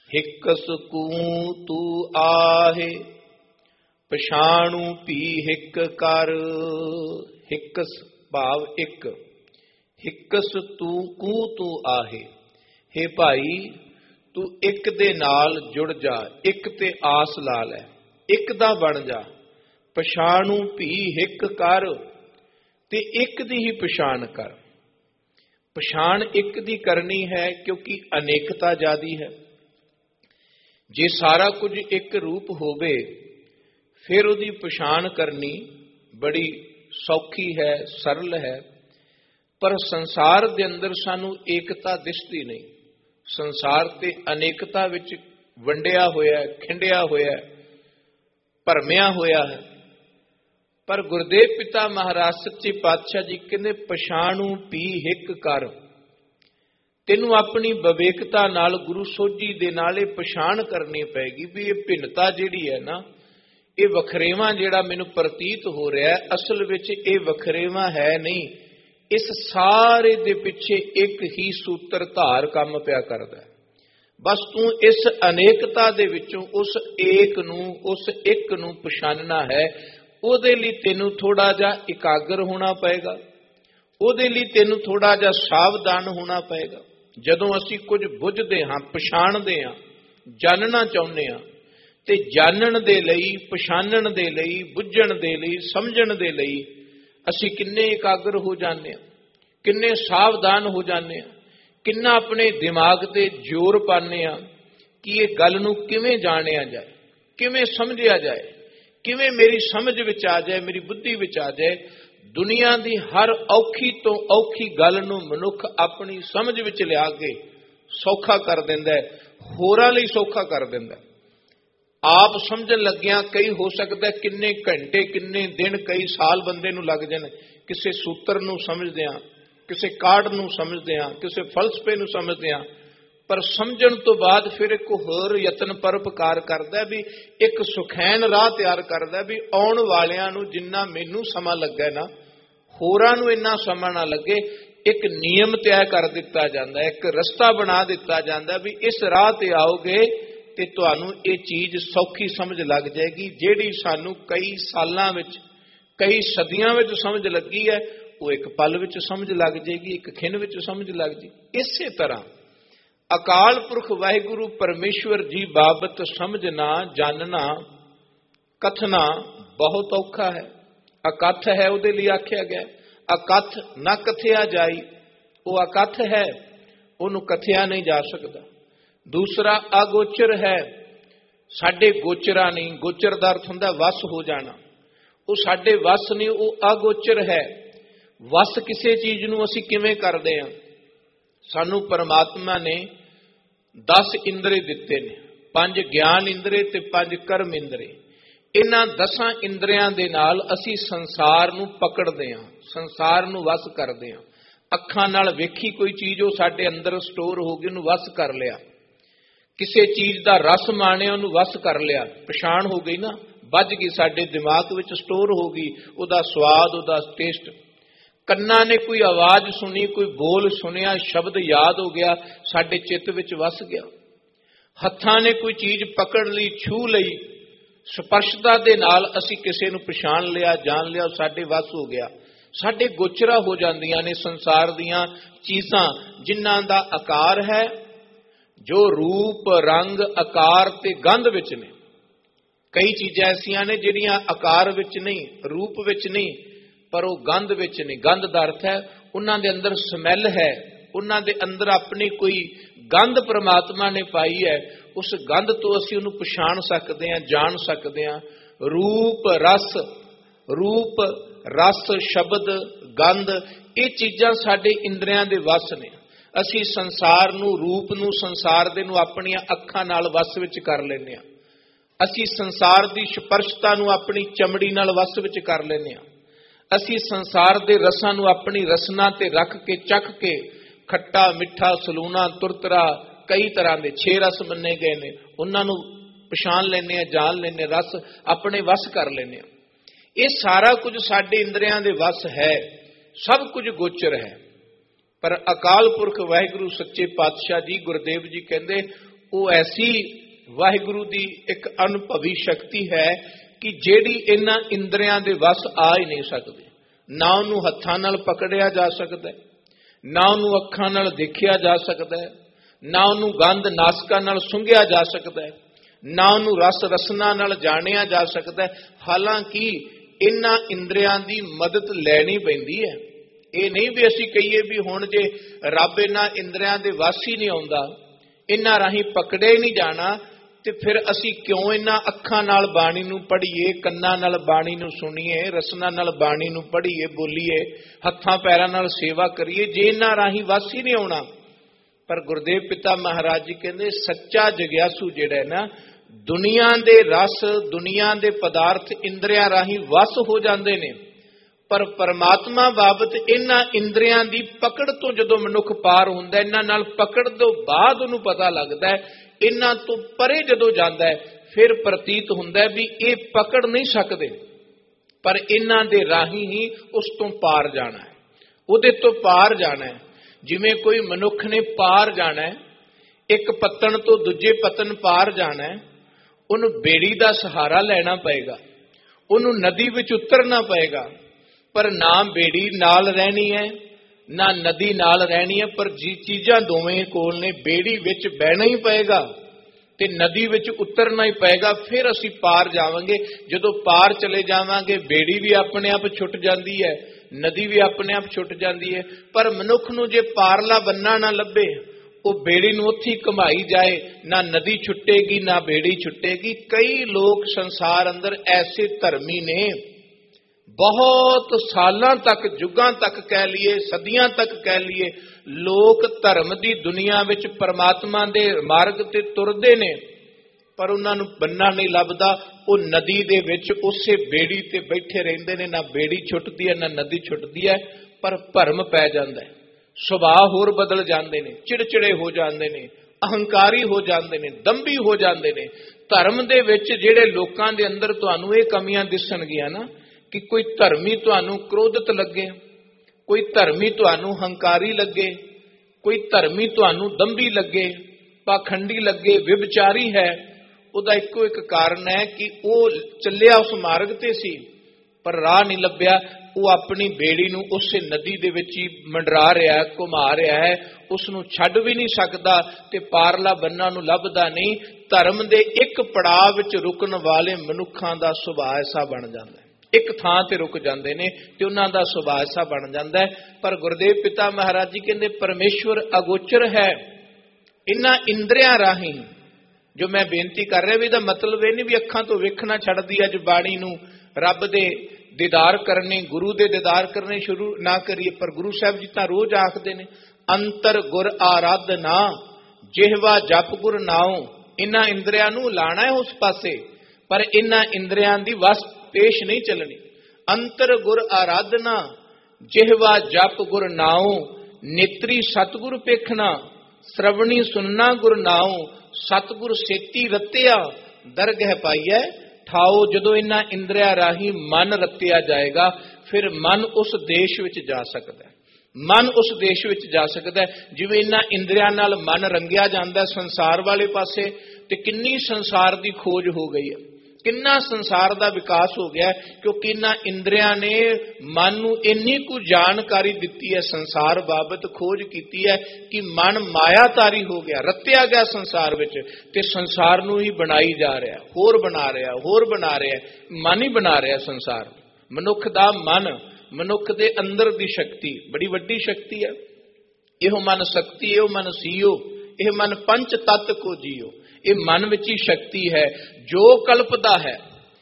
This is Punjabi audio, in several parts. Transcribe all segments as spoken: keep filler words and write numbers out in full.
हिकस कूं तू आहे, पछाणू भी हिक कर। हिकस भाव एक, हिकस तू कू तू आहे। हे भाई तू एक दे नाल जुड़ जा, एक ते आस ला लै, एक दा बन जा। पछाणू भी हिक कर, ते एक दी ही पछाण कर। पछाण एक दी करनी है क्योंकि अनेकता ज्यादी है। जे सारा कुछ एक रूप होवे फिर उहदी पछाण करनी बड़ी सौखी है, सरल है। पर संसार दे अंदर सानू एकता दिसदी नहीं। संसार ते अनेकता विच वंडिया होया, खिंडिया होया, भरमिया होया है। पर गुरदेव पिता महाराज सच्चे पातशाह जी कहंदे पछाणू भी हिक कर। तेनू अपनी विवेकता नाल गुरु सोझी दे नाल इह पछाण करनी पैगी भी ये भिन्नता जिहड़ी है ना, ये वखरेवा जिहड़ा मैनू प्रतीत हो रहा है, असल विच ये वखरेवा है नहीं। इस सारे दे पिछे एक ही सूत्र धार काम पिया करदा है। बस तू इस अनेकता दे विचों उस एक नू, उस एक नू पछाणना है। ਉਹਦੇ ਲਈ ਤੈਨੂੰ थोड़ा जा इकागर होना पएगा, ਉਹਦੇ ਲਈ ਤੈਨੂੰ थोड़ा जा सावधान होना पएगा। ਜਦੋਂ ਅਸੀਂ ਕੁਝ ਬੁੱਝਦੇ ਹਾਂ, ਪਛਾਣਦੇ ਹਾਂ, ਜਾਣਨਾ ਚਾਹੁੰਦੇ ਹਾਂ, ਤੇ ਜਾਣਨ ਦੇ ਲਈ, ਪਛਾਣਨ ਦੇ ਲਈ, ਬੁੱਝਣ ਦੇ ਲਈ, ਸਮਝਣ ਦੇ ਲਈ ਅਸੀਂ ਕਿੰਨੇ ਇਕਾਗਰ ਹੋ ਜਾਂਦੇ ਹਾਂ, ਕਿੰਨੇ ਸਾਵਧਾਨ ਹੋ ਜਾਂਦੇ ਹਾਂ, ਕਿੰਨਾ ਆਪਣੇ ਦਿਮਾਗ ਤੇ ਜ਼ੋਰ ਪਾਉਂਦੇ ਹਾਂ ਕਿ ਇਹ ਗੱਲ ਨੂੰ ਕਿਵੇਂ ਜਾਣਿਆ ਜਾਏ, ਕਿਵੇਂ ਸਮਝਿਆ ਜਾਏ, ਕਿਵੇਂ ਮੇਰੀ ਸਮਝ ਵਿੱਚ ਆ ਜਾਏ, ਮੇਰੀ ਬੁੱਧੀ ਵਿੱਚ ਆ ਜਾਏ। ਦੁਨੀਆ ਦੀ ਹਰ ਔਖੀ ਤੋਂ ਔਖੀ ਗੱਲ ਨੂੰ ਮਨੁੱਖ ਆਪਣੀ ਸਮਝ ਵਿੱਚ ਲਿਆ ਕੇ ਸੌਖਾ ਕਰ ਦਿੰਦਾ ਹੈ, ਹੋਰਾਂ ਲਈ ਸੌਖਾ ਕਰ ਦਿੰਦਾ ਹੈ। ਆਪ ਸਮਝਣ ਲੱਗਿਆਂ ਕਈ ਹੋ ਸਕਦਾ ਕਿੰਨੇ ਘੰਟੇ, ਕਿੰਨੇ ਦਿਨ, ਕਈ ਸਾਲ ਬੰਦੇ ਨੂੰ ਲੱਗ ਜਾਣ ਕਿਸੇ ਸੂਤਰ ਨੂੰ ਸਮਝਦਿਆਂ, ਕਿਸੇ ਕਾਢ ਨੂੰ ਸਮਝਦਿਆਂ, ਕਿਸੇ ਫਲਸਫੇ ਨੂੰ ਸਮਝਦਿਆਂ। पर समझण तो बाद फिर एक होर यतन परोपकार करदा भी एक सुखैन राह तैयार करदा भी आउण वालियां नूं जिन्ना मैनूं समा लग्गा ना, होरां नूं इन्ना समा ना लगे। एक नियम तय कर दिता जांदा, एक रस्ता बना दिता जांदा भी इस राह ते आओगे ते तुहानूं ये चीज़ सौखी समझ लग जाएगी। जिहड़ी सानूं कई सालां विच, कई सदियां विच समझ लगी है, वो एक पल विच समझ लग जाएगी, एक खिन विच समझ लग जाएगी। इसे तरह अकाल पुरख वाहिगुरु परमेश्वर जी बाबत समझना, जानना, कथना बहुत औखा है। अकथ है उहदे लई आख्या गया, अकथ ना कथिया जाई, वो अकथ है, उहनूं कथिया नहीं जा सकता। दूसरा अगोचर है, साडे गोचरा नहीं। गोचर दा अर्थ हुंदा वस हो जाना, वो साडे वस नहीं, वो अगोचर है। वस किसी चीज़ नूं असीं किवें करदे हां? सानूं परमात्मा ने दस इंद्रे दिते ने, पंज ज्ञान इंद्रे ते पंज कर्म इंद्रे। इन्हां दसां इंद्रियां दे नाल असीं संसार नूं पकड़दे हां, संसार नूं वस करदे हां। अखां नाल वेखी कोई चीज़ वो साडे अंदर स्टोर हो गई, उहनूं वस कर लिया। किसी चीज़ दा रस माणिया, उहनूं वस कर लिया, पछाण हो गई ना, बज गई, साडे दिमाग विच स्टोर हो गई, उहदा स्वाद, उहदा टेस्ट। कन्ना ने कोई आवाज सुनी, कोई बोल सुनिया, शब्द याद हो गया, साडे चित्त विच वस गया। हत्थां ने कोई चीज पकड़ ली, छू लई, स्पर्शता दे नाल असीं किसे नूं पछाण लिया, जान लिया, साडे वस हो गया। साडे गोचरा हो जांदियां ने संसार दीयां चीज़ां जिन्हां दा आकार है, जो रूप, रंग, आकार ते गंध विच ने। कई चीज़ां ऐसियां ने जिहड़ियां आकार विच नहीं, रूप विच नहीं, पर वो गंध विच नहीं। गंध दा अर्थ है उन्हां दे अंदर स्मैल है, उन्हां दे अंदर अपनी कोई गंध परमात्मा ने पाई है। उस गंध तो असीं उहनूं पछाण सकदे हां, जान सकदे हां। रूप, रस, रूप, रस, शब्द, गंध, ये चीज़ां साडे इंद्रियां दे वस ने। असीं संसार नूं, रूप नूं, संसार दे नूं अपणियां अखां नाल वस विच कर लैंदे हां। असीं संसार दी स्पर्शता नूं अपनी चमड़ी नाल वस विच कर लैंदे हां। असी संसार दे रसां नूं अपनी रसना ते रख के चख के, खट्टा, मिठा, सलूना, तुरतरा, कई तरह के छे रस मन्ने गए ने, उन्हां नूं पछाण लैंदे आ, जान लैंदे, रस अपने वस कर लैंदे। ये सारा कुछ साडे इंद्रियां दे वस है, सब कुछ गोचर है। पर अकाल पुरख वाहिगुरु सच्चे पातशाह जी, गुरुदेव जी कहंदे ਉਹ ਐਸੀ ਵਾਹਿਗੁਰੂ ਦੀ ਇੱਕ ਅਨੁਭਵੀ ਸ਼ਕਤੀ ਹੈ ਕਿ ਜਿਹੜੀ ਇਹਨਾਂ ਇੰਦਰੀਆਂ ਦੇ ਵਸ ਆ ਹੀ ਨਹੀਂ ਸਕਦੀ। ਨਾ ਉਹਨੂੰ ਹੱਥਾਂ ਨਾਲ ਪਕੜਿਆ ਜਾ ਸਕਦਾ, ਨਾ ਉਹਨੂੰ ਅੱਖਾਂ ਨਾਲ ਦੇਖਿਆ ਜਾ ਸਕਦਾ, ਨਾ ਉਹਨੂੰ ਗੰਧ ਨਾਸਕਾਂ ਨਾਲ ਸੁੰਘਿਆ ਜਾ ਸਕਦਾ, ਨਾ ਉਹਨੂੰ ਰਸ ਰਸਨਾ ਨਾਲ ਜਾਣਿਆ ਜਾ ਸਕਦਾ। ਹਾਲਾਂਕਿ ਇਹਨਾਂ ਇੰਦਰੀਆਂ ਦੀ ਮਦਦ ਲੈਣੀ ਪੈਂਦੀ ਹੈ। ਇਹ ਨਹੀਂ ਵੀ ਅਸੀਂ ਕਹੀਏ ਵੀ ਹੁਣ ਜੇ ਰੱਬ ਇਹਨਾਂ ਇੰਦਰੀਆਂ ਦੇ ਵਸ ਹੀ ਨਹੀਂ ਆਉਂਦਾ, ਇਹਨਾਂ ਰਾਹੀਂ ਪਕੜੇ ਨਹੀਂ ਜਾਣਾ, ਤੇ ਫਿਰ ਅਸੀਂ ਕਿਉਂ ਇਹਨਾਂ ਅੱਖਾਂ ਨਾਲ ਬਾਣੀ ਨੂੰ ਪੜ੍ਹੀਏ, ਕੰਨਾਂ ਨਾਲ ਬਾਣੀ ਨੂੰ ਸੁਣੀਏ, ਰਸਨਾ ਨਾਲ ਬਾਣੀ ਨੂੰ ਪੜ੍ਹੀਏ, ਬੋਲੀਏ, ਹੱਥਾਂ ਪੈਰਾਂ ਨਾਲ ਸੇਵਾ ਕਰੀਏ, ਜੇ ਇਹਨਾਂ ਰਾਹੀਂ ਵਸ ਹੀ ਨਹੀਂ ਆਉਣਾ। ਪਰ ਗੁਰਦੇਵ ਪਿਤਾ ਮਹਾਰਾਜ ਜੀ ਕਹਿੰਦੇ ਸੱਚਾ ਜਗਿਆਸੂ ਜਿਹੜਾ ਨਾ, ਦੁਨੀਆ ਦੇ ਰਸ, ਦੁਨੀਆ ਦੇ ਪਦਾਰਥ ਇੰਦਰੀਆਂ ਰਾਹੀਂ ਵਸ ਹੋ ਜਾਂਦੇ ਨੇ, ਪਰ ਪਰਮਾਤਮਾ ਬਾਬਤ ਇਹਨਾਂ ਇੰਦਰੀਆਂ ਦੀ ਪਕੜ ਤੋਂ ਜਦੋਂ ਮਨੁੱਖ ਪਾਰ ਹੁੰਦਾ, ਇਹਨਾਂ ਨਾਲ ਪਕੜ ਤੋਂ ਬਾਅਦ ਉਹਨੂੰ ਪਤਾ ਲੱਗਦਾ, ਇਹਨਾਂ ਤੋਂ ਪਰੇ ਜਦੋਂ ਜਾਂਦਾ ਹੈ ਫਿਰ ਪ੍ਰਤੀਤ ਹੁੰਦਾ ਵੀ ਇਹ ਪਕੜ ਨਹੀਂ ਸਕਦੇ, ਪਰ ਇਹਨਾਂ ਦੇ ਰਾਹੀਂ ਹੀ ਉਸ ਤੋਂ ਪਾਰ ਜਾਣਾ ਹੈ, ਉਹਦੇ ਤੋਂ ਪਾਰ ਜਾਣਾ ਹੈ। ਜਿਵੇਂ ਕੋਈ ਮਨੁੱਖ ਨੇ ਪਾਰ ਜਾਣਾ ਹੈ, ਇੱਕ ਪੱਤਣ ਤੋਂ ਦੂਜੇ ਪੱਤਣ ਪਾਰ ਜਾਣਾ ਹੈ, ਉਹਨੂੰ ਬੇੜੀ ਦਾ ਸਹਾਰਾ ਲੈਣਾ ਪਏਗਾ, ਉਹਨੂੰ ਨਦੀ ਵਿੱਚ ਉਤਰਨਾ ਪਏਗਾ। ਪਰ ਨਾ ਬੇੜੀ ਨਾਲ ਰਹਿਣੀ ਹੈ, ਨਾ ਨਦੀ ਨਾਲ ਰਹਿਣੀ ਹੈ, ਪਰ ਜੀ ਚੀਜ਼ਾਂ ਦੋਵੇਂ ਕੋਲ ਨੇ। ਬੇੜੀ ਵਿੱਚ ਬਹਿਣਾ ਹੀ ਪਏਗਾ ਤੇ ਨਦੀ ਵਿੱਚ ਉਤਰਨਾ ਹੀ ਪਏਗਾ, ਫਿਰ ਅਸੀਂ ਪਾਰ ਜਾਵਾਂਗੇ। ਜਦੋਂ ਪਾਰ ਚਲੇ ਜਾਵਾਂਗੇ ਬੇੜੀ ਵੀ ਆਪਣੇ ਆਪ ਛੁੱਟ ਜਾਂਦੀ ਹੈ, ਨਦੀ ਵੀ ਆਪਣੇ ਆਪ ਛੁੱਟ ਜਾਂਦੀ ਹੈ। ਪਰ ਮਨੁੱਖ ਨੂੰ ਜੇ ਪਾਰਲਾ ਬੰਨਾ ਨਾ ਲੱਭੇ, ਉਹ ਬੇੜੀ ਨੂੰ ਉੱਥੇ ਹੀ ਘੁਮਾਈ ਜਾਏ, ਨਾ ਨਦੀ ਛੁੱਟੇਗੀ ਨਾ ਬੇੜੀ ਛੁੱਟੇਗੀ। ਕਈ ਲੋਕ ਸੰਸਾਰ ਅੰਦਰ ਐਸੇ ਧਰਮੀ ਨੇ, ਬਹੁਤ ਸਾਲਾਂ ਤੱਕ, ਯੁੱਗਾਂ ਤੱਕ ਕਹਿ ਲਈਏ, ਸਦੀਆਂ ਤੱਕ ਕਹਿ ਲਈਏ, ਲੋਕ ਧਰਮ ਦੀ ਦੁਨੀਆ ਵਿੱਚ ਪਰਮਾਤਮਾ ਦੇ ਮਾਰਗ ਤੇ ਤੁਰਦੇ ਨੇ, ਪਰ ਉਹਨਾਂ ਨੂੰ ਬੰਨਾ ਨਹੀਂ ਲੱਭਦਾ। ਉਹ ਨਦੀ ਦੇ ਵਿੱਚ ਉਸੇ ਬੇੜੀ ਤੇ ਬੈਠੇ ਰਹਿੰਦੇ ਨੇ, ਨਾ ਬੇੜੀ ਛੁੱਟਦੀ ਹੈ ਨਾ ਨਦੀ ਛੁੱਟਦੀ ਹੈ, ਪਰ ਭਰਮ ਪੈ ਜਾਂਦਾ ਹੈ, ਸੁਭਾਅ ਹੋਰ ਬਦਲ ਜਾਂਦੇ ਨੇ, ਚਿੜਚਿੜੇ ਹੋ ਜਾਂਦੇ ਨੇ, ਅਹੰਕਾਰੀ ਹੋ ਜਾਂਦੇ ਨੇ, ਦੰਭੀ ਹੋ ਜਾਂਦੇ ਨੇ। ਧਰਮ ਦੇ ਵਿੱਚ ਜਿਹੜੇ ਲੋਕਾਂ ਦੇ ਅੰਦਰ ਤੁਹਾਨੂੰ ਇਹ ਕਮੀਆਂ ਦਿਸਣਗੀਆਂ ਨਾ, ਕਿ ਕੋਈ ਧਰਮੀ ਤੁਹਾਨੂੰ ਕ੍ਰੋਧਿਤ ਲੱਗੇ, ਕੋਈ ਧਰਮੀ ਤੁਹਾਨੂੰ ਹੰਕਾਰੀ ਲੱਗੇ, ਕੋਈ ਧਰਮੀ ਤੁਹਾਨੂੰ ਦੰਭੀ ਲੱਗੇ, ਪਾਖੰਡੀ ਲੱਗੇ, ਵਿਭਚਾਰੀ ਹੈ, ਉਹਦਾ ਇੱਕੋ ਇੱਕ ਕਾਰਨ ਹੈ ਕਿ ਉਹ ਚੱਲਿਆ ਉਸ ਮਾਰਗ ਤੇ ਸੀ ਪਰ ਰਾਹ ਨਹੀਂ ਲੱਭਿਆ। ਉਹ ਆਪਣੀ ਬੇੜੀ ਨੂੰ ਉਸੇ ਨਦੀ ਦੇ ਵਿੱਚ ਹੀ ਮੰਡਰਾ ਰਿਹਾ ਹੈ, ਘੁਮਾ ਰਿਹਾ ਹੈ, ਉਸ ਨੂੰ ਛੱਡ ਵੀ ਨਹੀਂ ਸਕਦਾ ਤੇ ਪਾਰਲਾ ਬੰਨਾ ਨੂੰ ਲੱਭਦਾ ਨਹੀਂ। ਧਰਮ ਦੇ ਇੱਕ ਪੜਾਅ ਵਿੱਚ ਰੁਕਣ ਵਾਲੇ ਮਨੁੱਖਾਂ ਦਾ ਸੁਭਾਅ ਐਸਾ ਬਣ ਜਾਂਦਾ ਹੈ, ਇੱਕ ਥਾਂ ਤੇ ਰੁਕ ਜਾਂਦੇ ਨੇ ਤੇ ਉਹਨਾਂ ਦਾ ਸੁਭਾਅ ਐਸਾ ਬਣ ਜਾਂਦਾ ਹੈ। ਪਰ ਗੁਰਦੇਵ ਪਿਤਾ ਮਹਾਰਾਜ ਜੀ ਕਹਿੰਦੇ ਪਰਮੇਸ਼ਵਰ ਅਗੋਚਰ ਹੈ ਇਹਨਾਂ ਇੰਦਰੀਆਂ ਰਾਹੀਂ। ਜੋ ਮੈਂ ਬੇਨਤੀ ਕਰ ਰਿਹਾ ਵੀ ਇਹਦਾ ਮਤਲਬ ਇਹ ਨਹੀਂ ਵੀ ਅੱਖਾਂ ਤੋਂ ਵੇਖਣਾ ਛੱਡਦੀ ਅੱਜ ਬਾਣੀ ਨੂੰ, ਰੱਬ ਦੇ ਦੀਦਾਰ ਕਰਨੇ, ਗੁਰੂ ਦੇ ਦੀਦਾਰ ਕਰਨੇ ਸ਼ੁਰੂ ਨਾ ਕਰੀਏ। ਪਰ ਗੁਰੂ ਸਾਹਿਬ ਜੀ ਤਾਂ ਰੋਜ਼ ਆਖਦੇ ਨੇ ਅੰਤਰ ਗੁਰ ਆਰਾਧਨਾ, ਜਿਹਵਾ ਜਪ ਗੁਰ ਨਾਉ। ਇਹਨਾਂ ਇੰਦਰੀਆਂ ਨੂੰ ਲਾਣਾ ਹੈ ਉਸ ਪਾਸੇ, ਪਰ ਇਹਨਾਂ ਇੰਦਰੀਆਂ ਦੀ ਵਸ ਪੇਸ਼ ਨਹੀਂ ਚੱਲਣੀ। ਅੰਤਰ ਗੁਰ ਆਰਾਧਨਾ, ਜਿਹਵਾ ਜਪ ਗੁਰ ਨਾਉ, ਨੇਤਰੀ ਸਤਿਗੁਰ ਪੇਖਣਾ, ਸ਼ਰਵਣੀ ਸੁਨਣਾ ਗੁਰ ਨਾਉ, ਸਤਿਗੁਰ ਸੇਤੀ ਰਤਿਆ, ਦਰਗਹਿ ਪਾਈਐ ਠਾਓ। ਜਦੋਂ ਇਹਨਾਂ ਇੰਦਰੀਆਂ ਰਾਹੀਂ ਮਨ ਰਤਿਆ ਜਾਏਗਾ, ਫਿਰ ਮਨ ਉਸ ਦੇਸ਼ ਵਿੱਚ ਜਾ ਸਕਦਾ ਹੈ, ਮਨ ਉਸ ਦੇਸ਼ ਵਿੱਚ ਜਾ ਸਕਦਾ ਹੈ। ਜਿਵੇਂ ਇਹਨਾਂ ਇੰਦਰੀਆਂ ਨਾਲ ਮਨ ਰੰਗਿਆ ਜਾਂਦਾ ਸੰਸਾਰ ਵਾਲੇ ਪਾਸੇ, ਤੇ ਕਿੰਨੀ ਸੰਸਾਰ ਦੀ ਖੋਜ ਹੋ ਗਈ ਹੈ, ਕਿੰਨਾ ਸੰਸਾਰ ਦਾ ਵਿਕਾਸ ਹੋ ਗਿਆ, ਕਿਉਂਕਿ ਇਹਨਾਂ ਇੰਦਰੀਆਂ ਨੇ ਮਨ ਨੂੰ ਇੰਨੀ ਕੁ ਜਾਣਕਾਰੀ ਦਿੱਤੀ ਹੈ, ਸੰਸਾਰ ਬਾਬਤ ਖੋਜ ਕੀਤੀ ਹੈ ਕਿ ਮਨ ਮਾਇਆਤਾਰੀ ਹੋ ਗਿਆ, ਰਤਿਆ ਗਿਆ ਸੰਸਾਰ ਵਿੱਚ, ਤੇ ਸੰਸਾਰ ਨੂੰ ਹੀ ਬਣਾਈ ਜਾ ਰਿਹਾ, ਹੋਰ ਬਣਾ ਰਿਹਾ, ਹੋਰ ਬਣਾ ਰਿਹਾ, ਮਨ ਹੀ ਬਣਾ ਰਿਹਾ ਸੰਸਾਰ। ਮਨੁੱਖ ਦਾ ਮਨ, ਮਨੁੱਖ ਦੇ ਅੰਦਰ ਦੀ ਸ਼ਕਤੀ ਬੜੀ ਵੱਡੀ ਸ਼ਕਤੀ ਹੈ। ਇਹੋ ਮਨ ਸ਼ਕਤੀ, ਇਹੋ ਮਨ ਸੀਓ, ਇਹ ਮਨ ਪੰਚ ਤੱਤ ਕੋ ਜੀਓ। ਇਹ ਮਨ ਵਿੱਚ ਹੀ ਸ਼ਕਤੀ ਹੈ ਜੋ ਕਲਪਦਾ ਹੈ।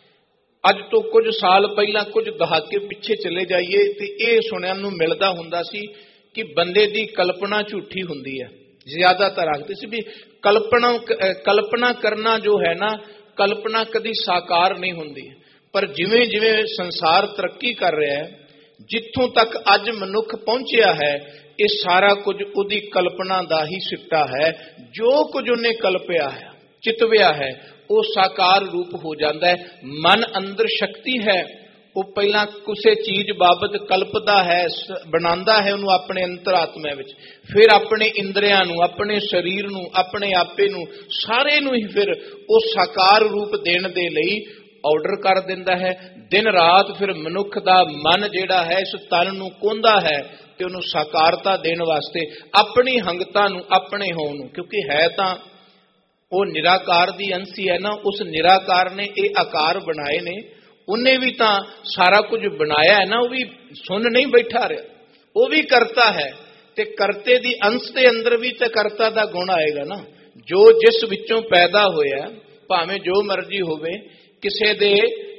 ਅੱਜ ਤੋਂ ਕੁਝ ਸਾਲ ਪਹਿਲਾਂ, ਕੁਝ ਦਹਾਕੇ ਪਿੱਛੇ ਚਲੇ ਜਾਈਏ ਤੇ ਇਹ ਸੁਣਨ ਨੂੰ ਮਿਲਦਾ ਹੁੰਦਾ ਸੀ ਕਿ ਬੰਦੇ ਦੀ ਕਲਪਨਾ ਝੂਠੀ ਹੁੰਦੀ ਹੈ। ਜ਼ਿਆਦਾਤਰ ਆਖਦੇ ਸੀ ਵੀ ਕਲਪਨਾ ਕਲਪਨਾ ਕਰਨਾ ਜੋ ਹੈ ਨਾ, ਕਲਪਨਾ ਕਦੀ ਸਾਕਾਰ ਨਹੀਂ ਹੁੰਦੀ। ਪਰ ਜਿਵੇਂ ਜਿਵੇਂ ਸੰਸਾਰ ਤਰੱਕੀ ਕਰ ਰਿਹਾ ਹੈ, ਜਿੱਥੋਂ ਤੱਕ ਅੱਜ ਮਨੁੱਖ ਪਹੁੰਚਿਆ ਹੈ, ਇਹ ਸਾਰਾ ਕੁਝ ਉਹਦੀ ਕਲਪਨਾ ਦਾ ਹੀ ਸਿੱਟਾ ਹੈ। ਜੋ ਕੁਝ ਉਹਨੇ ਕਲਪਿਆ ਹੈ, ਚਿਤਵਿਆ ਹੈ, ਉਹ ਸਾਕਾਰ ਰੂਪ ਹੋ ਜਾਂਦਾ ਹੈ। ਮਨ ਅੰਦਰ ਸ਼ਕਤੀ ਹੈ, ਉਹ ਪਹਿਲਾਂ ਕਿਸੇ ਚੀਜ਼ ਬਾਬਤ ਕਲਪਦਾ ਹੈ, ਬਣਾਉਂਦਾ ਹੈ ਉਹਨੂੰ ਆਪਣੇ ਅੰਤਰਾਤਮਾ ਵਿੱਚ, ਫਿਰ ਆਪਣੇ ਇੰਦਰੀਆਂ ਨੂੰ, ਆਪਣੇ ਸਰੀਰ ਨੂੰ, ਆਪਣੇ ਆਪੇ ਨੂੰ, ਸਾਰੇ ਨੂੰ ਹੀ ਫਿਰ ਉਹ ਸਾਕਾਰ ਰੂਪ ਦੇਣ ਦੇ ਲਈ ਆਰਡਰ ਕਰ ਦਿੰਦਾ ਹੈ। ਦਿਨ ਰਾਤ ਫਿਰ ਮਨੁੱਖ ਦਾ ਮਨ ਜਿਹੜਾ ਹੈ ਇਸ ਤਨ ਨੂੰ ਕੋਂਦਾ ਹੈ ਤੇ ਉਹਨੂੰ ਸਾਕਾਰਤਾ ਦੇਣ ਵਾਸਤੇ ਆਪਣੀ ਹੰਗਤਾ ਨੂੰ, ਆਪਣੇ ਹੋਣ ਨੂੰ, ਕਿਉਂਕਿ ਹੈ ਤਾਂ ਉਹ ਨਿਰਾਕਾਰ ਦੀ ਅੰਸ਼ੀ ਹੈ ਨਾ, ਉਸ ਨਿਰਾਕਾਰ ਨੇ ਇਹ ਆਕਾਰ ਬਣਾਏ ਨੇ, ਉਹਨੇ ਵੀ ਤਾਂ ਸਾਰਾ ਕੁਝ ਬਣਾਇਆ ਹੈ ਨਾ, ਉਹ ਵੀ ਸੁਣ ਨਹੀਂ ਬੈਠਾ ਰਿਹਾ, ਉਹ ਵੀ ਕਰਤਾ ਹੈ ਤੇ ਕਰਤੇ ਦੀ ਅੰਸ਼ ਦੇ ਅੰਦਰ ਵੀ ਤਾਂ ਕਰਤਾ ਦਾ ਗੁਣ ਆਏਗਾ ਨਾ। ਜੋ ਜਿਸ ਵਿੱਚੋਂ ਪੈਦਾ ਹੋਇਆ, ਭਾਵੇਂ ਜੋ ਮਰਜ਼ੀ ਹੋਵੇ, ਕਿਸੇ ਦੇ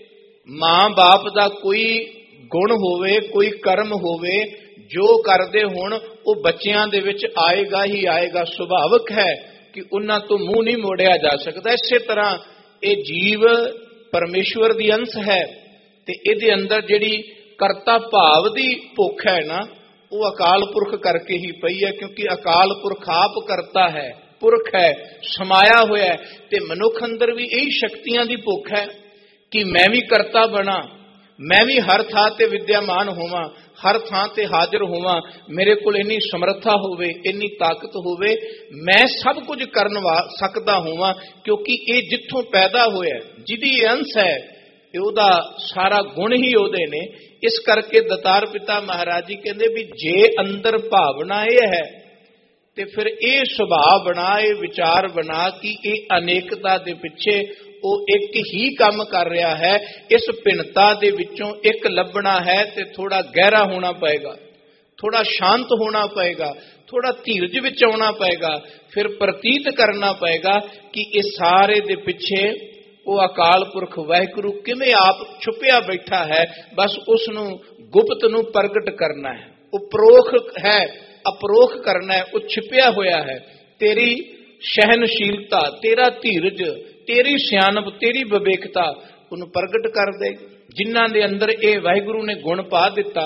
ਮਾਂ ਬਾਪ ਦਾ ਕੋਈ ਗੁਣ ਹੋਵੇ, ਕੋਈ ਕਰਮ ਹੋਵੇ, ਜੋ ਕਰਦੇ ਹੋਣ ਉਹ ਬੱਚਿਆਂ ਦੇ ਵਿੱਚ ਆਏਗਾ ਹੀ ਆਏਗਾ, ਸੁਭਾਵਿਕ ਹੈ ਕਿ ਉਹਨਾਂ ਤੋਂ ਮੂੰਹ ਨਹੀਂ ਮੋੜਿਆ ਜਾ ਸਕਦਾ। ਇਸੇ ਤਰ੍ਹਾਂ ਇਹ ਜੀਵ ਪਰਮੇਸ਼ਵਰ ਦੀ ਅੰਸ਼ ਹੈ ਤੇ ਇਹਦੇ ਅੰਦਰ ਜਿਹੜੀ ਕਰਤਾ ਭਾਵ ਦੀ ਭੁੱਖ ਹੈ ਨਾ, ਉਹ ਅਕਾਲ ਪੁਰਖ ਕਰਕੇ ਹੀ ਪਈ ਹੈ, ਕਿਉਂਕਿ ਅਕਾਲ ਪੁਰਖ ਆਪ ਕਰਤਾ ਹੈ, ਪੁਰਖ ਹੈ, ਸਮਾਇਆ ਹੋਇਆ, ਤੇ ਮਨੁੱਖ ਅੰਦਰ ਵੀ ਇਹੀ ਸ਼ਕਤੀਆਂ ਦੀ ਭੁੱਖ ਹੈ ਕਿ ਮੈਂ ਵੀ ਕਰਤਾ ਬਣਾ, ਮੈਂ ਵੀ ਹਰ ਥਾਂ ਤੇ ਵਿਦਿਆਮਾਨ ਹੋਵਾਂ, ਹਰ ਥਾਂ ਤੇ ਹਾਜ਼ਰ ਹੋਵਾਂ, ਮੇਰੇ ਕੋਲ ਇੰਨੀ ਸਮਰੱਥਾ ਹੋਵੇ, ਇੰਨੀ ਤਾਕਤ ਹੋਵੇ, ਮੈਂ ਸਭ ਕੁਝ ਕਰਨ ਸਕਦਾ ਹੋਵਾਂ, ਕਿਉਂਕਿ ਇਹ ਜਿੱਥੋਂ ਪੈਦਾ ਹੋਇਆ, ਜਿਹਦੀ ਅੰਸ਼ ਹੈ, ਉਹਦਾ ਸਾਰਾ ਗੁਣ ਹੀ ਉਹਦੇ ਨੇ। ਇਸ ਕਰਕੇ ਦਤਾਰ ਪਿਤਾ ਮਹਾਰਾਜ ਜੀ ਕਹਿੰਦੇ ਵੀ ਜੇ ਅੰਦਰ ਭਾਵਨਾ ਇਹ ਹੈ ਤੇ ਫਿਰ ਇਹ ਸੁਭਾਅ ਬਣਾ, ਇਹ ਵਿਚਾਰ ਬਣਾ ਕਿ ਇਹ ਅਨੇਕਤਾ ਦੇ ਪਿੱਛੇ ਉਹ ਇੱਕ ਹੀ ਕੰਮ ਕਰ ਰਿਹਾ ਹੈ, ਇਸ ਭਿੰਨਤਾ ਦੇ ਵਿੱਚੋਂ ਇੱਕ ਲੱਭਣਾ ਹੈ ਤੇ ਥੋੜਾ ਗਹਿਰਾ ਹੋਣਾ ਪਏਗਾ, ਥੋੜਾ ਸ਼ਾਂਤ ਹੋਣਾ ਪਏਗਾ, ਥੋੜਾ ਧੀਰਜ ਵਿੱਚ ਆਉਣਾ ਪਏਗਾ, ਫਿਰ ਪ੍ਰਤੀਤ ਕਰਨਾ ਪਏਗਾ ਕਿ ਇਹ ਸਾਰੇ ਦੇ ਪਿੱਛੇ ਉਹ ਅਕਾਲ ਪੁਰਖ ਵਾਹਿਗੁਰੂ ਕਿਵੇਂ ਆਪ ਛੁਪਿਆ ਬੈਠਾ ਹੈ, ਬਸ ਉਸ ਨੂੰ ਗੁਪਤ ਨੂੰ ਪ੍ਰਗਟ ਕਰਨਾ ਹੈ, ਉਹ ਪਰੋਖ ਹੈ, ਅਪਰੋਖ ਕਰਨਾ ਹੈ, ਉਹ ਛਿਪਿਆ ਹੋਇਆ ਹੈ। ਤੇਰੀ ਸਹਿਨਸ਼ੀਲਤਾ, ਤੇਰਾ ਧੀਰਜ, ਤੇਰੀ ਸਿਆਣਪ, ਤੇਰੀ ਵਿਵੇਕਤਾ ਉਹਨੂੰ ਪ੍ਰਗਟ ਕਰ ਦੇ। ਜਿਨ੍ਹਾਂ ਦੇ ਅੰਦਰ ਇਹ ਵਾਹਿਗੁਰੂ ਨੇ ਗੁਣ ਪਾ ਦਿੱਤਾ,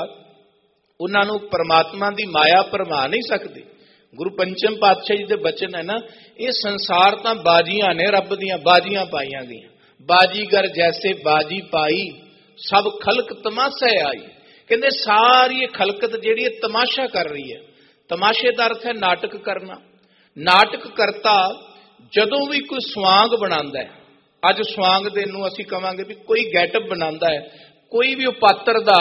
ਉਹਨਾਂ ਨੂੰ ਪਰਮਾਤਮਾ ਦੀ ਮਾਇਆ ਭਰਮਾ ਨਹੀਂ ਸਕਦੀ। ਗੁਰੂ ਪੰਚਮ ਪਾਤਸ਼ਾਹ ਜੀ ਦੇ ਬਚਨ ਹੈ ਨਾ, ਇਹ ਸੰਸਾਰ ਤਾਂ ਬਾਜੀਆਂ ਨੇ, ਰੱਬ ਦੀਆਂ ਬਾਜੀਆਂ ਪਾਈਆਂ ਗਈਆਂ। ਬਾਜੀਗਰ ਜੈਸੇ ਬਾਜੀ ਪਾਈ, ਸਭ ਖਲਕ ਤਮਾਸ਼ਾ ਆਈ। ਕਹਿੰਦੇ ਸਾਰੀ ਖਲਕਤ ਜਿਹੜੀ ਹੈ ਤਮਾਸ਼ਾ ਕਰ ਰਹੀ ਹੈ। ਤਮਾਸ਼ੇ ਦਾ ਅਰਥ ਹੈ ਨਾਟਕ ਕਰਨਾ। ਨਾਟਕ ਕਰਤਾ ਜਦੋਂ ਵੀ ਕੋਈ ਸਵਾਂਗ ਬਣਾਉਂਦਾ ਹੈ, ਅੱਜ ਸਵਾਂਗ ਦੇ ਨੂੰ ਅਸੀਂ ਕਵਾਂਗੇ ਵੀ ਕੋਈ ਗੈਟਅਪ ਬਣਾਉਂਦਾ ਹੈ, ਕੋਈ ਵੀ ਉਹ ਪਾਤਰ ਦਾ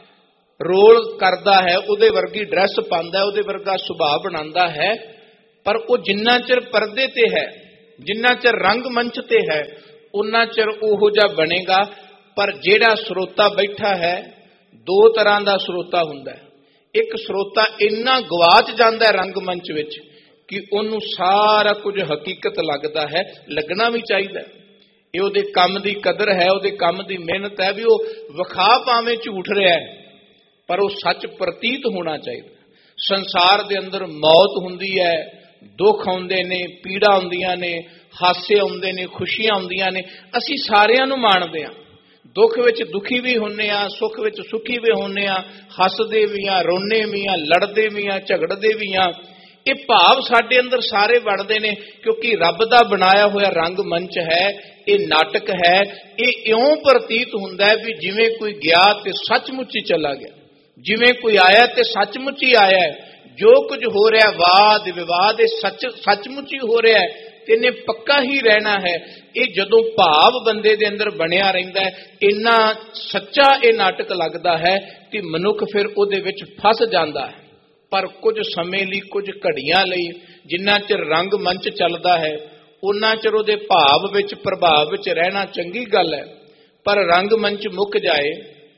ਰੋਲ ਕਰਦਾ ਹੈ, ਉਹਦੇ ਵਰਗੀ ਡਰੈਸ ਪਾਉਂਦਾ, ਉਹਦੇ ਵਰਗਾ ਸੁਭਾਅ ਬਣਾਉਂਦਾ ਹੈ, ਪਰ ਉਹ ਜਿੰਨਾ ਚਿਰ ਪਰਦੇ ਤੇ ਹੈ, ਜਿੰਨਾ ਚਿਰ ਰੰਗ ਮੰਚ ਤੇ ਹੈ, ਉਨਾ ਚਿਰ ਉਹੋ ਜਿਹਾ ਬਣੇਗਾ। ਪਰ ਜਿਹੜਾ ਸਰੋਤਾ ਬੈਠਾ ਹੈ, ਦੋ ਤਰ੍ਹਾਂ ਦਾ ਸਰੋਤਾ ਹੁੰਦਾ ਹੈ। ਇੱਕ ਸਰੋਤਾ ਇੰਨਾ ਗਵਾਚ ਜਾਂਦਾ ਹੈ ਰੰਗ ਮੰਚ ਵਿੱਚ ਕਿ ਉਹਨੂੰ ਸਾਰਾ ਕੁਝ ਹਕੀਕਤ ਲੱਗਦਾ ਹੈ, ਲੱਗਣਾ ਵੀ ਚਾਹੀਦਾ। ਇਹ ਉਹਦੇ ਕੰਮ ਦੀ ਕਦਰ ਹੈ, ਉਹਦੇ ਕੰਮ ਦੀ ਮਿਹਨਤ ਹੈ, ਵੀ ਉਹ ਵਿਖਾ ਭਾਵੇਂ ਝੂਠ ਰਿਹਾ ਹੈ ਪਰ ਉਹ ਸੱਚ ਪ੍ਰਤੀਤ ਹੋਣਾ ਚਾਹੀਦਾ। ਸੰਸਾਰ ਦੇ ਅੰਦਰ ਮੌਤ ਹੁੰਦੀ ਹੈ, ਦੁੱਖ ਆਉਂਦੇ ਨੇ, ਪੀੜਾ ਆਉਂਦੀਆਂ ਨੇ, ਹਾਸੇ ਆਉਂਦੇ ਨੇ, ਖੁਸ਼ੀਆਂ ਆਉਂਦੀਆਂ ਨੇ, ਅਸੀਂ ਸਾਰਿਆਂ ਨੂੰ ਮਾਣਦੇ ਹਾਂ। ਦੁੱਖ ਵਿੱਚ ਦੁਖੀ ਵੀ ਹੁੰਨੇ ਆ, ਸੁੱਖ ਵਿੱਚ ਸੁਖੀ ਵੀ ਹੁੰਨੇ ਆ, ਹੱਸਦੇ ਵੀ ਆ, ਰੋਣੇ ਵੀ ਆ, ਲੜਦੇ ਵੀ ਆ, ਝਗੜਦੇ ਵੀ ਆ। ਇਹ ਭਾਵ ਸਾਡੇ ਅੰਦਰ ਸਾਰੇ ਬਣਦੇ ਨੇ, ਕਿਉਂਕਿ ਰੱਬ ਦਾ ਬਣਾਇਆ ਹੋਇਆ ਰੰਗ ਮੰਚ ਹੈ, ਇਹ ਨਾਟਕ ਹੈ। ਇਹ ਇਉਂ ਪ੍ਰਤੀਤ ਹੁੰਦਾ ਹੈ ਵੀ ਜਿਵੇਂ ਕੋਈ ਗਿਆ ਤੇ ਸੱਚਮੁੱਚ ਹੀ ਚਲਾ ਗਿਆ, ਜਿਵੇਂ ਕੋਈ ਆਇਆ ਤੇ ਸੱਚਮੁੱਚ ਹੀ ਆਇਆ ਹੈ। ਜੋ ਕੁਝ ਹੋ ਰਿਹਾ ਵਾਦ ਵਿਵਾਦ, ਇਹ ਸੱਚ ਸੱਚਮੁੱਚ ਹੀ ਹੋ ਰਿਹਾ ਹੈ ਤੇ ਇਹਨੇ ਪੱਕਾ ਹੀ ਰਹਿਣਾ ਹੈ। ਇਹ ਜਦੋਂ ਭਾਵ ਬੰਦੇ ਦੇ ਅੰਦਰ ਬਣਿਆ ਰਹਿੰਦਾ ਹੈ, ਇੰਨਾ ਸੱਚਾ ਇਹ ਨਾਟਕ ਲੱਗਦਾ ਹੈ ਕਿ ਮਨੁੱਖ ਫਿਰ ਉਹਦੇ ਵਿੱਚ ਫਸ ਜਾਂਦਾ ਹੈ। ਪਰ ਕੁਝ ਸਮੇਂ ਲਈ, ਕੁਝ ਘੜੀਆਂ ਲਈ, ਜਿੰਨਾ ਚਿਰ ਰੰਗ ਮੰਚ ਚੱਲਦਾ ਹੈ, ਉਹਨਾਂ ਚਿਰ ਉਹਦੇ ਭਾਵ ਵਿੱਚ, ਪ੍ਰਭਾਵ ਵਿੱਚ ਰਹਿਣਾ ਚੰਗੀ ਗੱਲ ਹੈ। ਪਰ ਰੰਗ ਮੰਚ ਮੁੱਕ ਜਾਏ,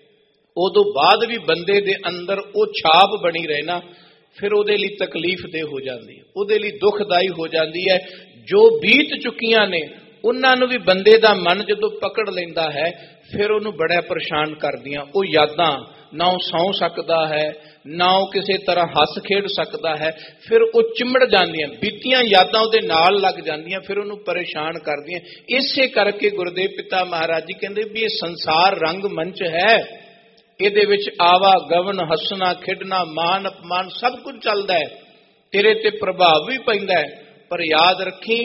ਉਦੋਂ ਬਾਅਦ ਵੀ ਬੰਦੇ ਦੇ ਅੰਦਰ ਉਹ ਛਾਪ ਬਣੀ ਰਹਿਣਾ ਫਿਰ ਉਹਦੇ ਲਈ ਤਕਲੀਫ ਦੇ ਹੋ ਜਾਂਦੀ ਹੈ, ਉਹਦੇ ਲਈ ਦੁਖਦਾਈ ਹੋ ਜਾਂਦੀ ਹੈ। ਜੋ ਬੀਤ ਚੁੱਕੀਆਂ ਨੇ ਉਹਨਾਂ ਨੂੰ ਵੀ ਬੰਦੇ ਦਾ ਮਨ ਜਦੋਂ ਪਕੜ ਲੈਂਦਾ ਹੈ, ਫਿਰ ਉਹਨੂੰ ਬੜਾ ਪਰੇਸ਼ਾਨ ਕਰਦੀਆਂ ਉਹ ਯਾਦਾਂ। ਨਾ ਉਹ ਸੌਂ ਸਕਦਾ ਹੈ, ਨਾ ਉਹ ਕਿਸੇ ਤਰ੍ਹਾਂ ਹੱਸ ਖੇਡ ਸਕਦਾ ਹੈ, ਫਿਰ ਉਹ ਚਿੰਬੜ ਜਾਂਦੀਆਂ, ਬੀਤੀਆਂ ਯਾਦਾਂ ਉਹਦੇ ਨਾਲ ਲੱਗ ਜਾਂਦੀਆਂ, ਫਿਰ ਉਹਨੂੰ ਪਰੇਸ਼ਾਨ ਕਰਦੀਆਂ। ਇਸੇ ਕਰਕੇ ਗੁਰਦੇਵ ਪਿਤਾ ਮਹਾਰਾਜ ਜੀ ਕਹਿੰਦੇ ਵੀ ਇਹ ਸੰਸਾਰ ਰੰਗ ਮੰਚ ਹੈ, ਇਹਦੇ ਵਿੱਚ ਆਵਾ ਗਵਨ, ਹੱਸਣਾ ਖੇਡਣਾ, ਮਾਨ ਅਪਮਾਨ ਸਭ ਕੁਝ ਚੱਲਦਾ ਹੈ, ਤੇਰੇ ਤੇ ਪ੍ਰਭਾਵ ਵੀ ਪੈਂਦਾ ਹੈ। ਪਰ ਯਾਦ ਰੱਖੀ,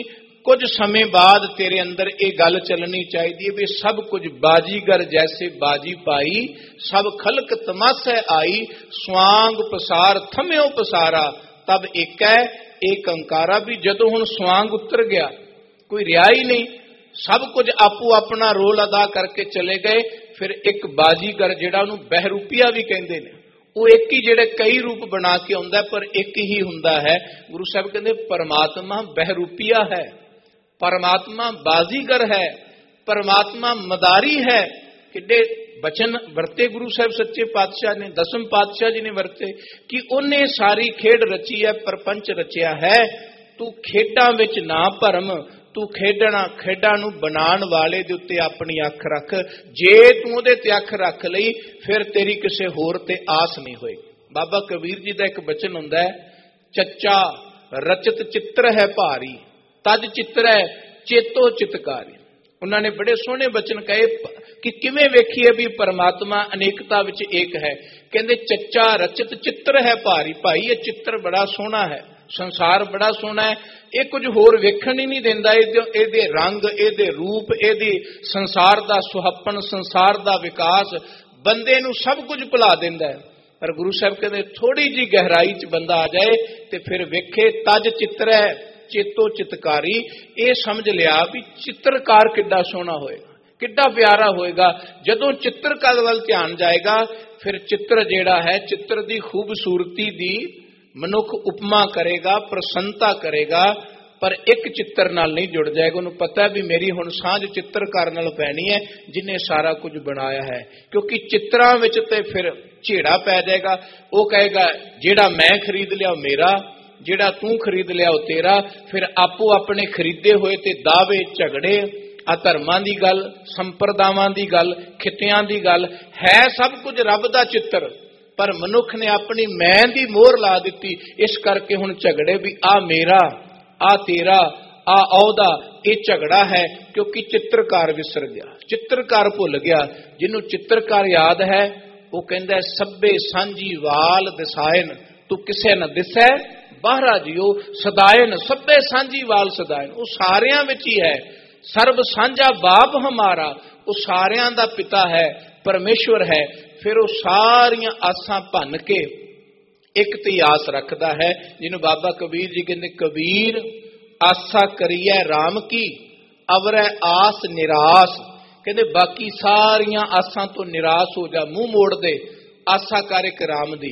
कुछ समय बाद तेरे अंदर ये गल चलनी चाहिए भी सब कुछ बाजीगर जैसे बाजी पाई, सब खलक तमाशे आई, स्वांग पसार थम्यो पसारा, तब एक है एक अंकारा। भी जदों हुण स्वांग उतर गया, कोई रिहा ही नहीं, सब कुछ आपू अपना रोल अदा करके चले गए। फिर एक बाजीगर जिहड़ा उहनूं बहरूपिया भी कहंदे ने, वो एक ही जिहड़े कई रूप बना के आउंदा पर एक ही हुंदा है। गुरु साहब कहंदे परमात्मा बहरूपिया है, परमात्मा बाजीगर है, परमात्मा मदारी है। किड्डे बचन वरते गुरु साहब सच्चे पातशाह ने, दसम पातशाह जी ने वरते कि उन्हें सारी खेड रची है, परपंच रचिया है। तू खेडां विच ना भरम, तू खेडना खेडां नूं बनाण वाले दे उत्ते अपनी अख रख। जे तू उहदे ते अख रख लई फिर तेरी किसे होर ते आस नहीं होई। बाबा कबीर जी दा एक बचन हुंदा है, चच्चा रचत चित्र है भारी, तज चित्र है चेतो चितकारी। उन्होंने बड़े सोहने बचन कहे कि किवें वेखीए भी परमात्मा अनेकता विच एक है। कहंदे चच्चा रचत चित्र है भारी, भाई ये चित्र बड़ा सोहना है, संसार बड़ा सोहना है, ये कुछ होर वेखण ही नहीं देंदा। इहदे रंग, इहदे रूप, इहदे संसार दा सुहप्पन, संसार दा विकास बंदे नूं सब कुछ भुला दिंदा है। पर गुरु साहब कहंदे थोड़ी जी गहराई च बंदा आ जाए ते फिर वेखे तज चित्र है चेतो चितकारी। ये समझ लिया भी चित्रकार किड्डा सोहना होएगा, किड्डा प्यारा होएगा। जदों चित्रकार वल ध्यान जाएगा फिर चित्र जिहड़ा है, चित्र दी खूबसूरती दी मनुख उपमा करेगा, प्रसन्नता करेगा, पर एक चित्र नाल नहीं जुड़ जाएगा। उन्हें पता है भी मेरी हुण सांझ चित्रकार नाल पैनी है जिन्हें सारा कुछ बनाया है। क्योंकि चित्रां विच ते फिर झेड़ा पै जाएगा। वो कहेगा जेड़ा मैं खरीद लिया मेरा, जेड़ा तू खरीद लिया वो तेरा। फिर आपो अपने खरीदे हुए ते दावे झगड़े, अधर्मां दी गल, संप्रदावां दी गल, खित्तियां दी गल है, सब कुछ रब दा चित्र। पर मनुख ने अपनी मैं दी मोहर ला दिती, इस करके हुण झगड़े भी आ मेरा, आ तेरा, आ औदा, ये झगड़ा है। क्योंकि चित्रकार विसर गया, चित्रकार भुल गया। जिन्हों चित्रकार याद है वो कहंदा सब्बे सांझी वाल दिसायन, तू किसे न दिसै बाहरा जियो सदायन, सब्बे सांझी वाल सदायन। वो सारियां विच ही है, सर्व सांझा बाप हमारा, वो सारियां दा पिता है, परमेश्वर है। फिर वो सारियां आसां भन के एक ते आस रखदा है, जिन्हों बाबा कबीर जी कहते कबीर आसा करिए राम की अवरै आस निराश। कहते बाकी सारियां आसां तो निराश हो जा, मुंह मोड़ दे, आसा कर एक राम दी।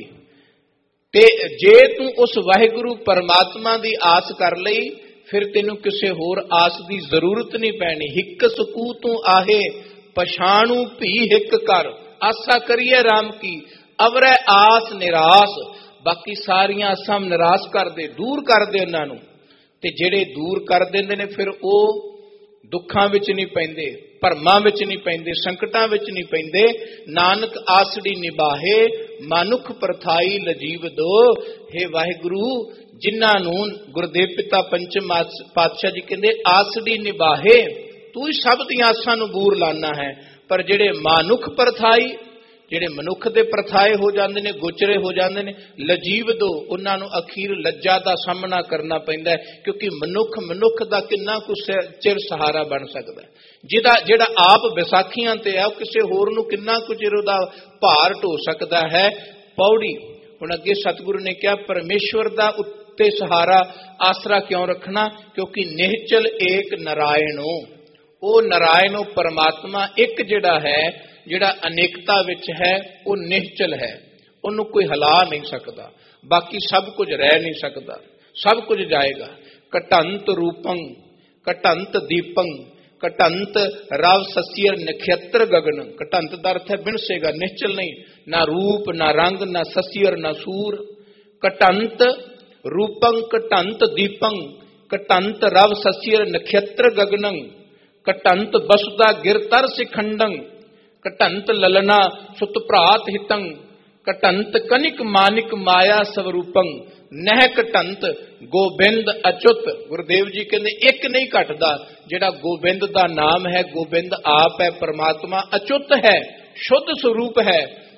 ते जे तू उस वाहिगुरु परमात्मा दी आस कर लई फिर तेनू किसे होर आस दी जरूरत नहीं पैनी। हिक सकू तू आहे पछाणू भी हिक कर, आसा करिए राम की अवरै आस निराश। बाकी सारियां आसां निराश कर दे, दूर कर दे उन्हां नूं। ते जेड़े दूर कर देंदे ने फिर वो दुखां विच नहीं पैंदे, भरमां विच नहीं पैंदे, संकटां विच नहीं पैंदे। नानक आसड़ी निभाहे मानुख परथाई लजीव दो। हे वाहिगुरु जिन्हां नूं गुरदेव पिता पंचम पातशाह जी कहंदे आसड़ी निभाहे, तू ही सब दी आसां नूं बूर लाना है। पर जेड़े मानुख परथाई, जेड़े मनुख दे परथाए हो जाते हैं, गोचरे हो जाते हैं, लजीव दो, उन्होंने अखीर लज्जा का सामना करना पैंदा है। क्योंकि मनुख मनुख का किन्ना कुछ चिर सहारा बन सकता है। जिहदा जेड़ा आप विसाखियां ते है किसी होर नूं किन्ना कुछ चिर उहदा भार ढो सकता है। पौड़ी हुण अगे सतगुरु ने कहा परमेश्वर का उत्ते सहारा आसरा क्यों रखना, क्योंकि निहचल एक नारायणो, वो नारायणो परमात्मा एक जिहड़ा है, जिहड़ा अनेकता विच है, वो निश्चल है, उन्होंने कोई हिला नहीं सकता। बाकी सब कुछ रह नहीं सकता, सब कुछ जाएगा। कटंत रूपं कटंत दीपं कटंत रव सस्यर नक्षत्र गगन। कटंत का अर्थ है बिनसेगा, निश्चल नहीं, ना रूप ना रंग ना सस्यर ना सूर। कटंत रूपं कटंत दीपं कटंत रव सस्यर नक्षत्र गगनं कटंत बसुदा गिरतर सिखंडं कटंत ललना सुत भ्रात हितं कटंत कनिक मानिक माया स्वरूपं नह कटंत गोबिंद अचुत। गुरुदेव जी कहते एक नहीं घटदा, जिहड़ा गोबिंद का नाम है, गोबिंद आप है, परमात्मा अचुत है, शुद्ध स्वरूप है,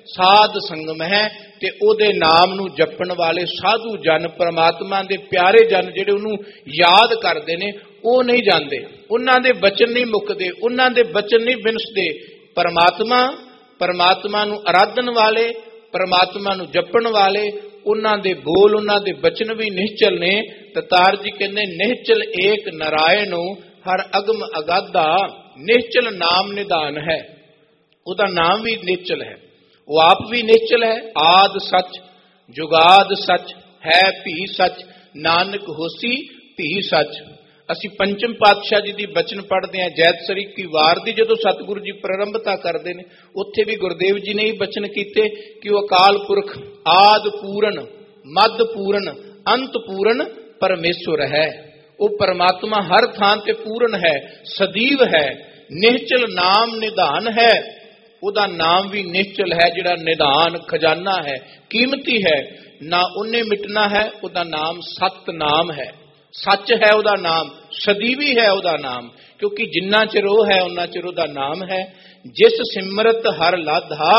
ਸਾਧ ਸੰਗਮ ਹੈ। ਤੇ ਉਹਦੇ ਨਾਮ ਨੂੰ ਜਪਣ ਵਾਲੇ ਸਾਧੂ ਜਨ, ਪਰਮਾਤਮਾ ਦੇ ਪਿਆਰੇ ਜਨ ਜਿਹੜੇ ਉਹਨੂੰ ਯਾਦ ਕਰਦੇ ਨੇ, ਉਹ ਨਹੀਂ ਜਾਂਦੇ। ਉਹਨਾਂ ਦੇ ਬਚਨ ਨਹੀਂ ਮੁੱਕਦੇ, ਉਹਨਾਂ ਦੇ ਬਚਨ ਨਹੀਂ ਬਿਨਸਦੇ। ਪਰਮਾਤਮਾ ਪਰਮਾਤਮਾ ਨੂੰ ਅਰਾਧਨ ਵਾਲੇ, ਪਰਮਾਤਮਾ ਨੂੰ ਜਪਣ ਵਾਲੇ, ਉਹਨਾਂ ਦੇ ਬੋਲ, ਉਹਨਾਂ ਦੇ ਬਚਨ ਵੀ ਨਿਹਚਲ ਨੇ। ਤਤਾਰ ਜੀ ਕਹਿੰਦੇ ਨਿਹਚਲ ਏਕ ਨਾਰਾਇਣੋ ਹਰ ਅਗਮ ਅਗਾਧਾ। ਨਿਹਚਲ ਨਾਮ ਨਿਧਾਨ ਹੈ, ਉਹਦਾ ਨਾਮ ਵੀ ਨਿਹਚਲ ਹੈ, ਉਹ ਆਪ ਵੀ ਨਿਹਚਲ ਹੈ। ਆਦ ਸੱਚ ਜੁਗਾਦ ਸੱਚ ਹੈ ਭੀ ਸੱਚ, ਨਾਨਕ ਹੋਸੀ ਭੀ ਸੱਚ। ਅਸੀਂ ਪੰਚਮ ਪਾਤਸ਼ਾਹ ਜੀ ਦੀ ਬਚਨ ਪੜ੍ਹਦੇ ਹਾਂ ਜੈਤਸਰੀ ਕੀ ਵਾਰ ਦੀ, ਜਦੋਂ ਸਤਿਗੁਰੂ ਜੀ ਪ੍ਰਾਰੰਭਤਾ ਕਰਦੇ ਨੇ, ਉੱਥੇ ਵੀ ਗੁਰਦੇਵ ਜੀ ਨੇ ਹੀ ਬਚਨ ਕੀਤੇ ਕਿ ਉਹ ਅਕਾਲ ਪੁਰਖ ਆਦ ਪੂਰਨ, ਮੱਧ ਪੂਰਨ, ਅੰਤ ਪੂਰਨ ਪਰਮੇਸ਼ਵਰ ਹੈ। ਉਹ ਪਰਮਾਤਮਾ ਹਰ ਥਾਂ ਤੇ ਪੂਰਨ ਹੈ, ਸਦੀਵ ਹੈ। ਨਿਹਚਲ ਨਾਮ ਨਿਧਾਨ ਹੈ, ਉਹਦਾ ਨਾਮ ਵੀ ਨਿਹਚਲ ਹੈ, ਜਿਹੜਾ ਨਿਧਾਨ ਖਜ਼ਾਨਾ ਹੈ, ਕੀਮਤੀ ਹੈ, ਨਾ ਉਹਨੇ ਮਿਟਣਾ ਹੈ। ਉਹਦਾ ਨਾਮ ਸਤ ਨਾਮ ਹੈ, ਸੱਚ ਹੈ ਉਹਦਾ ਨਾਮ, ਸਦੀਵੀ ਹੈ ਉਹਦਾ ਨਾਮ, ਕਿਉਂਕਿ ਜਿੰਨਾ ਚਿਰ ਉਹ ਹੈ ਉਹਨਾਂ ਚਿਰ ਉਹਦਾ ਨਾਮ ਹੈ। ਜਿਸ ਸਿਮਰਤ ਹਰ ਲਾਧਾ,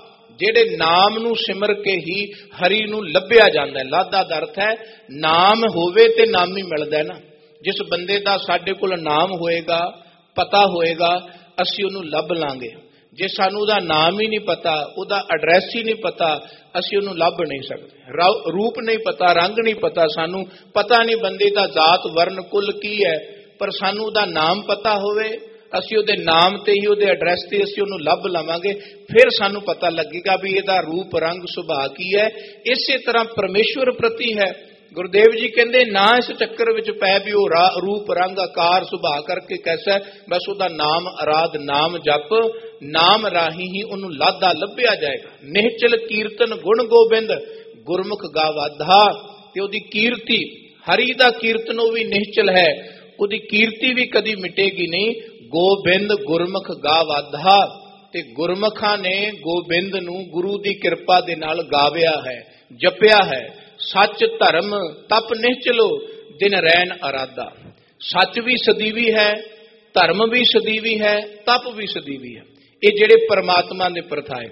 ਜਿਹੜੇ ਨਾਮ ਨੂੰ ਸਿਮਰ ਕੇ ਹੀ ਹਰੀ ਨੂੰ ਲੱਭਿਆ ਜਾਂਦਾ ਹੈ। ਲਾਧਾ ਦਾ ਅਰਥ ਹੈ ਨਾਮ ਹੋਵੇ ਤੇ ਨਾਮ ਹੀ ਮਿਲਦਾ ਨਾ। ਜਿਸ ਬੰਦੇ ਦਾ ਸਾਡੇ ਕੋਲ ਨਾਮ ਹੋਏਗਾ, ਪਤਾ ਹੋਏਗਾ, ਅਸੀਂ ਉਹਨੂੰ ਲੱਭ ਲਾਂਗੇ। ਜੇ ਸਾਨੂੰ ਉਹਦਾ ਨਾਮ ਹੀ ਨਹੀਂ ਪਤਾ, ਉਹਦਾ ਐਡਰੈਸ ਹੀ ਨਹੀਂ ਪਤਾ, ਅਸੀਂ ਉਹਨੂੰ ਲੱਭ ਨਹੀਂ ਸਕਦੇ। ਰੂਪ ਨਹੀਂ ਪਤਾ, ਰੰਗ ਨਹੀਂ ਪਤਾ, ਸਾਨੂੰ ਪਤਾ ਨਹੀਂ ਬੰਦੇ ਦਾ ਜ਼ਾਤ ਵਰਨ ਕੁੱਲ ਕੀ ਹੈ, ਪਰ ਸਾਨੂੰ ਉਹਦਾ ਨਾਮ ਪਤਾ ਹੋਵੇ, ਅਸੀਂ ਉਹਦੇ ਨਾਮ ਤੇ ਹੀ, ਉਹਦੇ ਐਡਰੈਸ ਤੇ ਅਸੀਂ ਉਹਨੂੰ ਲੱਭ ਲਵਾਂਗੇ, ਫਿਰ ਸਾਨੂੰ ਪਤਾ ਲੱਗੇਗਾ ਵੀ ਇਹਦਾ ਰੂਪ ਰੰਗ ਸੁਭਾਅ ਕੀ ਹੈ। ਇਸੇ ਤਰ੍ਹਾਂ ਪਰਮੇਸ਼ਵਰ ਪ੍ਰਤੀ ਹੈ। ਗੁਰਦੇਵ ਜੀ ਕਹਿੰਦੇ ਨਾ ਇਸ ਚੱਕਰ ਵਿੱਚ ਪੈ ਵੀ ਉਹ ਰੂਪ ਰੰਗ ਆਕਾਰ ਸੁਭਾਅ ਕਰਕੇ ਕੈਸਾ, ਬਸ ਉਹਦਾ ਨਾਮ ਅਰਾਧ, ਨਾਮ ਜਪ, ਨਾਮ ਰਾਹੀਂ ਹੀ ਉਹਨੂੰ ਲਾਧਾ ਲੱਭਿਆ ਜਾਏਗਾ। ਨਿਹਚਲ ਕੀਰਤਨ ਗੁਣ ਗੋਬਿੰਦ ਗੁਰਮੁਖ ਗਾਵਾਧਾ। ਤੇ ਉਹਦੀ ਕੀਰਤੀ, ਹਰੀ ਦਾ ਕੀਰਤਨ ਉਹ ਵੀ ਨਿਹਚਲ ਹੈ, ਉਹਦੀ ਕੀਰਤੀ ਵੀ ਕਦੀ ਮਿਟੇਗੀ ਨਹੀਂ। ਗੋਬਿੰਦ ਗੁਰਮੁਖ ਗਾਵਾਧਾ। ਤੇ ਗੁਰਮੁਖਾਂ ਨੇ ਗੋਬਿੰਦ ਨੂੰ ਗੁਰੂ ਦੀ ਕਿਰਪਾ ਦੇ ਨਾਲ ਗਾਵਿਆ ਹੈ, ਜਪਿਆ ਹੈ। ਸੱਚ ਧਰਮ ਤਪ ਨਿਹਚਲੋ ਦਿਨ ਰੈਣ ਅਰਾਧਾ। ਸੱਚ ਵੀ ਸਦੀਵੀ ਹੈ, ਧਰਮ ਵੀ ਸਦੀਵੀ ਹੈ, ਤਪ ਵੀ ਸਦੀਵੀ ਹੈ। ਇਹ ਜਿਹੜੇ ਪਰਮਾਤਮਾ ਦੇ ਪ੍ਰਥਾਏ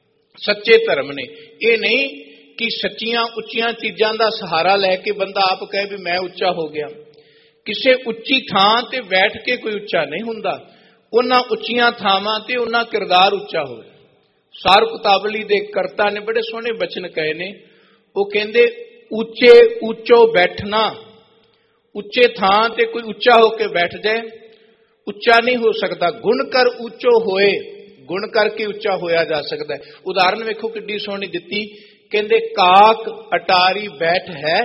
ਸੱਚੇ ਧਰਮ ਨੇ। ਇਹ ਨਹੀਂ ਕਿ ਸੱਚੀਆਂ ਉੱਚੀਆਂ ਚੀਜ਼ਾਂ ਦਾ ਸਹਾਰਾ ਲੈ ਕੇ ਬੰਦਾ ਆਪ ਕਹੇ ਵੀ ਮੈਂ ਉੱਚਾ ਹੋ ਗਿਆ। ਕਿਸੇ ਉੱਚੀ ਥਾਂ ਤੇ ਬੈਠ ਕੇ ਕੋਈ ਉੱਚਾ ਨਹੀਂ ਹੁੰਦਾ। ਉਹਨਾਂ ਉੱਚੀਆਂ ਥਾਵਾਂ ਤੇ ਉਹਨਾਂ ਕਿਰਦਾਰ ਉੱਚਾ ਹੋਵੇ। ਸਾਰ ਕੁਤਾਬਲੀ ਦੇ ਕਰਤਾ ਨੇ ਬੜੇ ਸੋਹਣੇ ਬਚਨ ਕਹੇ ਨੇ। ਉਹ ਕਹਿੰਦੇ ਉੱਚੇ ਉੱਚੋ ਬੈਠਣਾ। ਉੱਚੇ ਥਾਂ ਤੇ ਕੋਈ ਉੱਚਾ ਹੋ ਕੇ ਬੈਠ ਜਾਏ, ਉੱਚਾ ਨਹੀਂ ਹੋ ਸਕਦਾ। ਗੁਣ ਕਰ ਉੱਚੋ ਹੋਏ, ਗੁਣ ਕਰਕੇ ਉੱਚਾ ਹੋਇਆ ਜਾ ਸਕਦਾ ਹੈ। ਉਦਾਹਰਨ ਵੇਖੋ ਕਿੱਡੀ ਸੋਹਣੀ ਦਿੱਤੀ। ਕਹਿੰਦੇ ਕਾਕ ਅਟਾਰੀ ਬੈਠ ਹੈ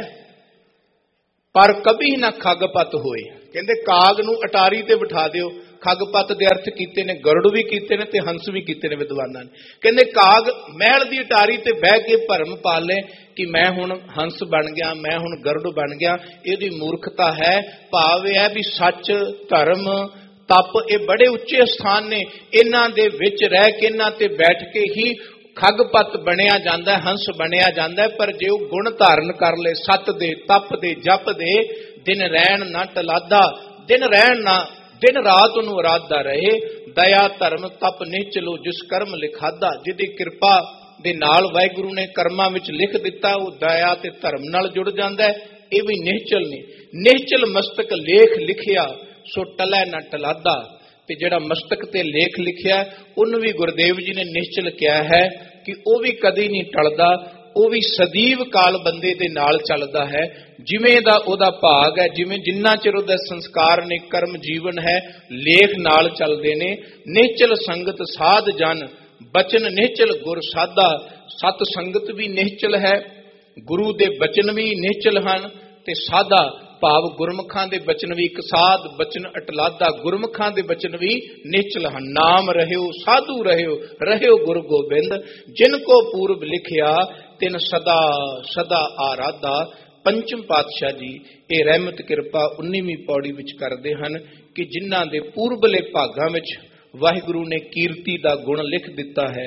ਪਰ ਕਭੀ ਨਾ ਖੱਗਪਤ ਹੋਏ। ਕਹਿੰਦੇ ਕਾਗ ਨੂੰ ਅਟਾਰੀ ਤੇ ਬਿਠਾ ਦਿਓ। ਖੱਗਪਤ ਦੇ ਅਰਥ ਕੀਤੇ ਨੇ, ਗਰੁੜ ਵੀ ਕੀਤੇ ਨੇ ਤੇ ਹੰਸ ਵੀ ਕੀਤੇ ਨੇ ਵਿਦਵਾਨਾਂ ਨੇ। ਕਹਿੰਦੇ ਕਾਗ ਮਹਿਲ ਦੀ ਅਟਾਰੀ ਤੇ ਬਹਿ ਕੇ ਭਰਮ ਪਾਲੇ ਕਿ ਮੈਂ ਹੁਣ ਹੰਸ ਬਣ ਗਿਆ, ਮੈਂ ਹੁਣ ਗਰੁੜ ਬਣ ਗਿਆ। ਇਹਦੀ ਮੂਰਖਤਾ ਹੈ। ਭਾਵ ਇਹ ਹੈ ਵੀ ਸੱਚ, ਧਰਮ, ਤਪ ਇਹ ਬੜੇ ਉੱਚੇ ਸਥਾਨ ਨੇ। ਇਹਨਾਂ ਦੇ ਵਿੱਚ ਰਹਿ ਕੇ, ਇਹਨਾਂ ਤੇ ਬੈਠ ਕੇ ਹੀ ਖੱਗਪਤ ਬਣਿਆ ਜਾਂਦਾ, ਹੰਸ ਬਣਿਆ ਜਾਂਦਾ। ਪਰ ਜੇ ਉਹ ਗੁਣ ਧਾਰਨ ਕਰ ਲਏ ਸੱਤ ਦੇ, ਤਪ ਦੇ, ਜਪ ਦੇ, ਦਿਨ ਰਹਿਣ ਨਾ ਟਲਾਦਾ, ਦਿਨ ਰਹਿਣ ਨਾ, ਦਿਨ ਰਾਤ ਉਹਨੂੰ ਅਰਾਧਦਾ ਰਹੇ। ਦਇਆ ਧਰਮ ਤਪ ਨਿਹਚਲੋ ਜਿਸ ਕਰਮ ਲਿਖਾਦਾ। ਜਿਹਦੀ ਕਿਰਪਾ ਦੇ ਨਾਲ ਵਾਹਿਗੁਰੂ ਨੇ ਕਰਮਾਂ ਵਿੱਚ ਲਿਖ ਦਿੱਤਾ, ਉਹ ਦਇਆ ਤੇ ਧਰਮ ਨਾਲ ਜੁੜ ਜਾਂਦਾ ਹੈ। ਇਹ ਵੀ ਨਿਹਚਲ ਨੇ। ਨਿਹਚਲ ਮਸਤਕ ਲੇਖ ਲਿਖਿਆ ਸੋ ਟਲੈ ਨਾ ਟਲਾਦਾ। ਤੇ ਜਿਹੜਾ ਮਸਤਕ ਤੇ ਲੇਖ ਲਿਖਿਆ ਉਹਨੂੰ ਵੀ ਗੁਰਦੇਵ ਜੀ ਨੇ ਨਿਹਚਲ ਕਿਹਾ ਹੈ ਕਿ ਉਹ ਵੀ ਕਦੀ ਨਹੀਂ ਟਲਦਾ, ਉਹ ਵੀ ਸਦੀਵ ਕਾਲ ਬੰਦੇ ਦੇ ਨਾਲ ਚੱਲਦਾ ਹੈ। ਜਿਵੇਂ ਦਾ ਉਹਦਾ ਭਾਗ ਹੈ, ਜਿਵੇਂ ਜਿੰਨਾ ਚਿਰ ਉਹਦਾ ਸੰਸਕਾਰ ਨੇ, ਕਰਮ ਜੀਵਨ ਹੈ, ਲੇਖ ਨਾਲ ਚੱਲਦੇ ਨੇ। ਨਿਹਚਲ ਸੰਗਤ ਸਾਧ ਜਨ ਬਚਨ ਨਿਹਚਲ ਗੁਰ ਸਾਧਾ। ਸਤ ਸੰਗਤ ਵੀ ਨਿਹਚਲ ਹੈ, ਗੁਰੂ ਦੇ ਬਚਨ ਵੀ ਨਿਹਚਲ ਹਨ, ਤੇ ਸਾਧਾ ਭਾਵ ਗੁਰਮੁਖਾਂ ਦੇ ਬਚਨ ਵੀ। ਇੱਕ ਸਾਧ ਬਚਨ ਅਟਲਾਦਾ, ਗੁਰਮੁਖਾਂ ਦੇ ਬਚਨ ਵੀ ਨਿਹਚਲ ਹਨ। ਨਾਮ ਰਹਿਓ ਸਾਧੂ ਰਹਿਓ, ਰਹਿਓ ਗੁਰੂ ਗੋਬਿੰਦ। ਜਿਨ ਕੋ ਪੂਰਬ ਲਿਖਿਆ ਤਿਨ ਸਦਾ ਸਦਾ ਆਰਾਧਾ। ਪੰਚਮ ਪਾਤਸ਼ਾਹ ਜੀ ਇਹ ਰਹਿਮਤ ਕਿਰਪਾ ਉਨੀਵੀਂ ਪੌੜੀ ਵਿੱਚ ਕਰਦੇ ਹਨ ਕਿ ਜਿਨ੍ਹਾਂ ਦੇ ਪੂਰਬਲੇ ਭਾਗਾਂ ਵਿੱਚ ਵਾਹਿਗੁਰੂ ਨੇ ਕੀਰਤੀ ਦਾ ਗੁਣ ਲਿਖ ਦਿੱਤਾ ਹੈ,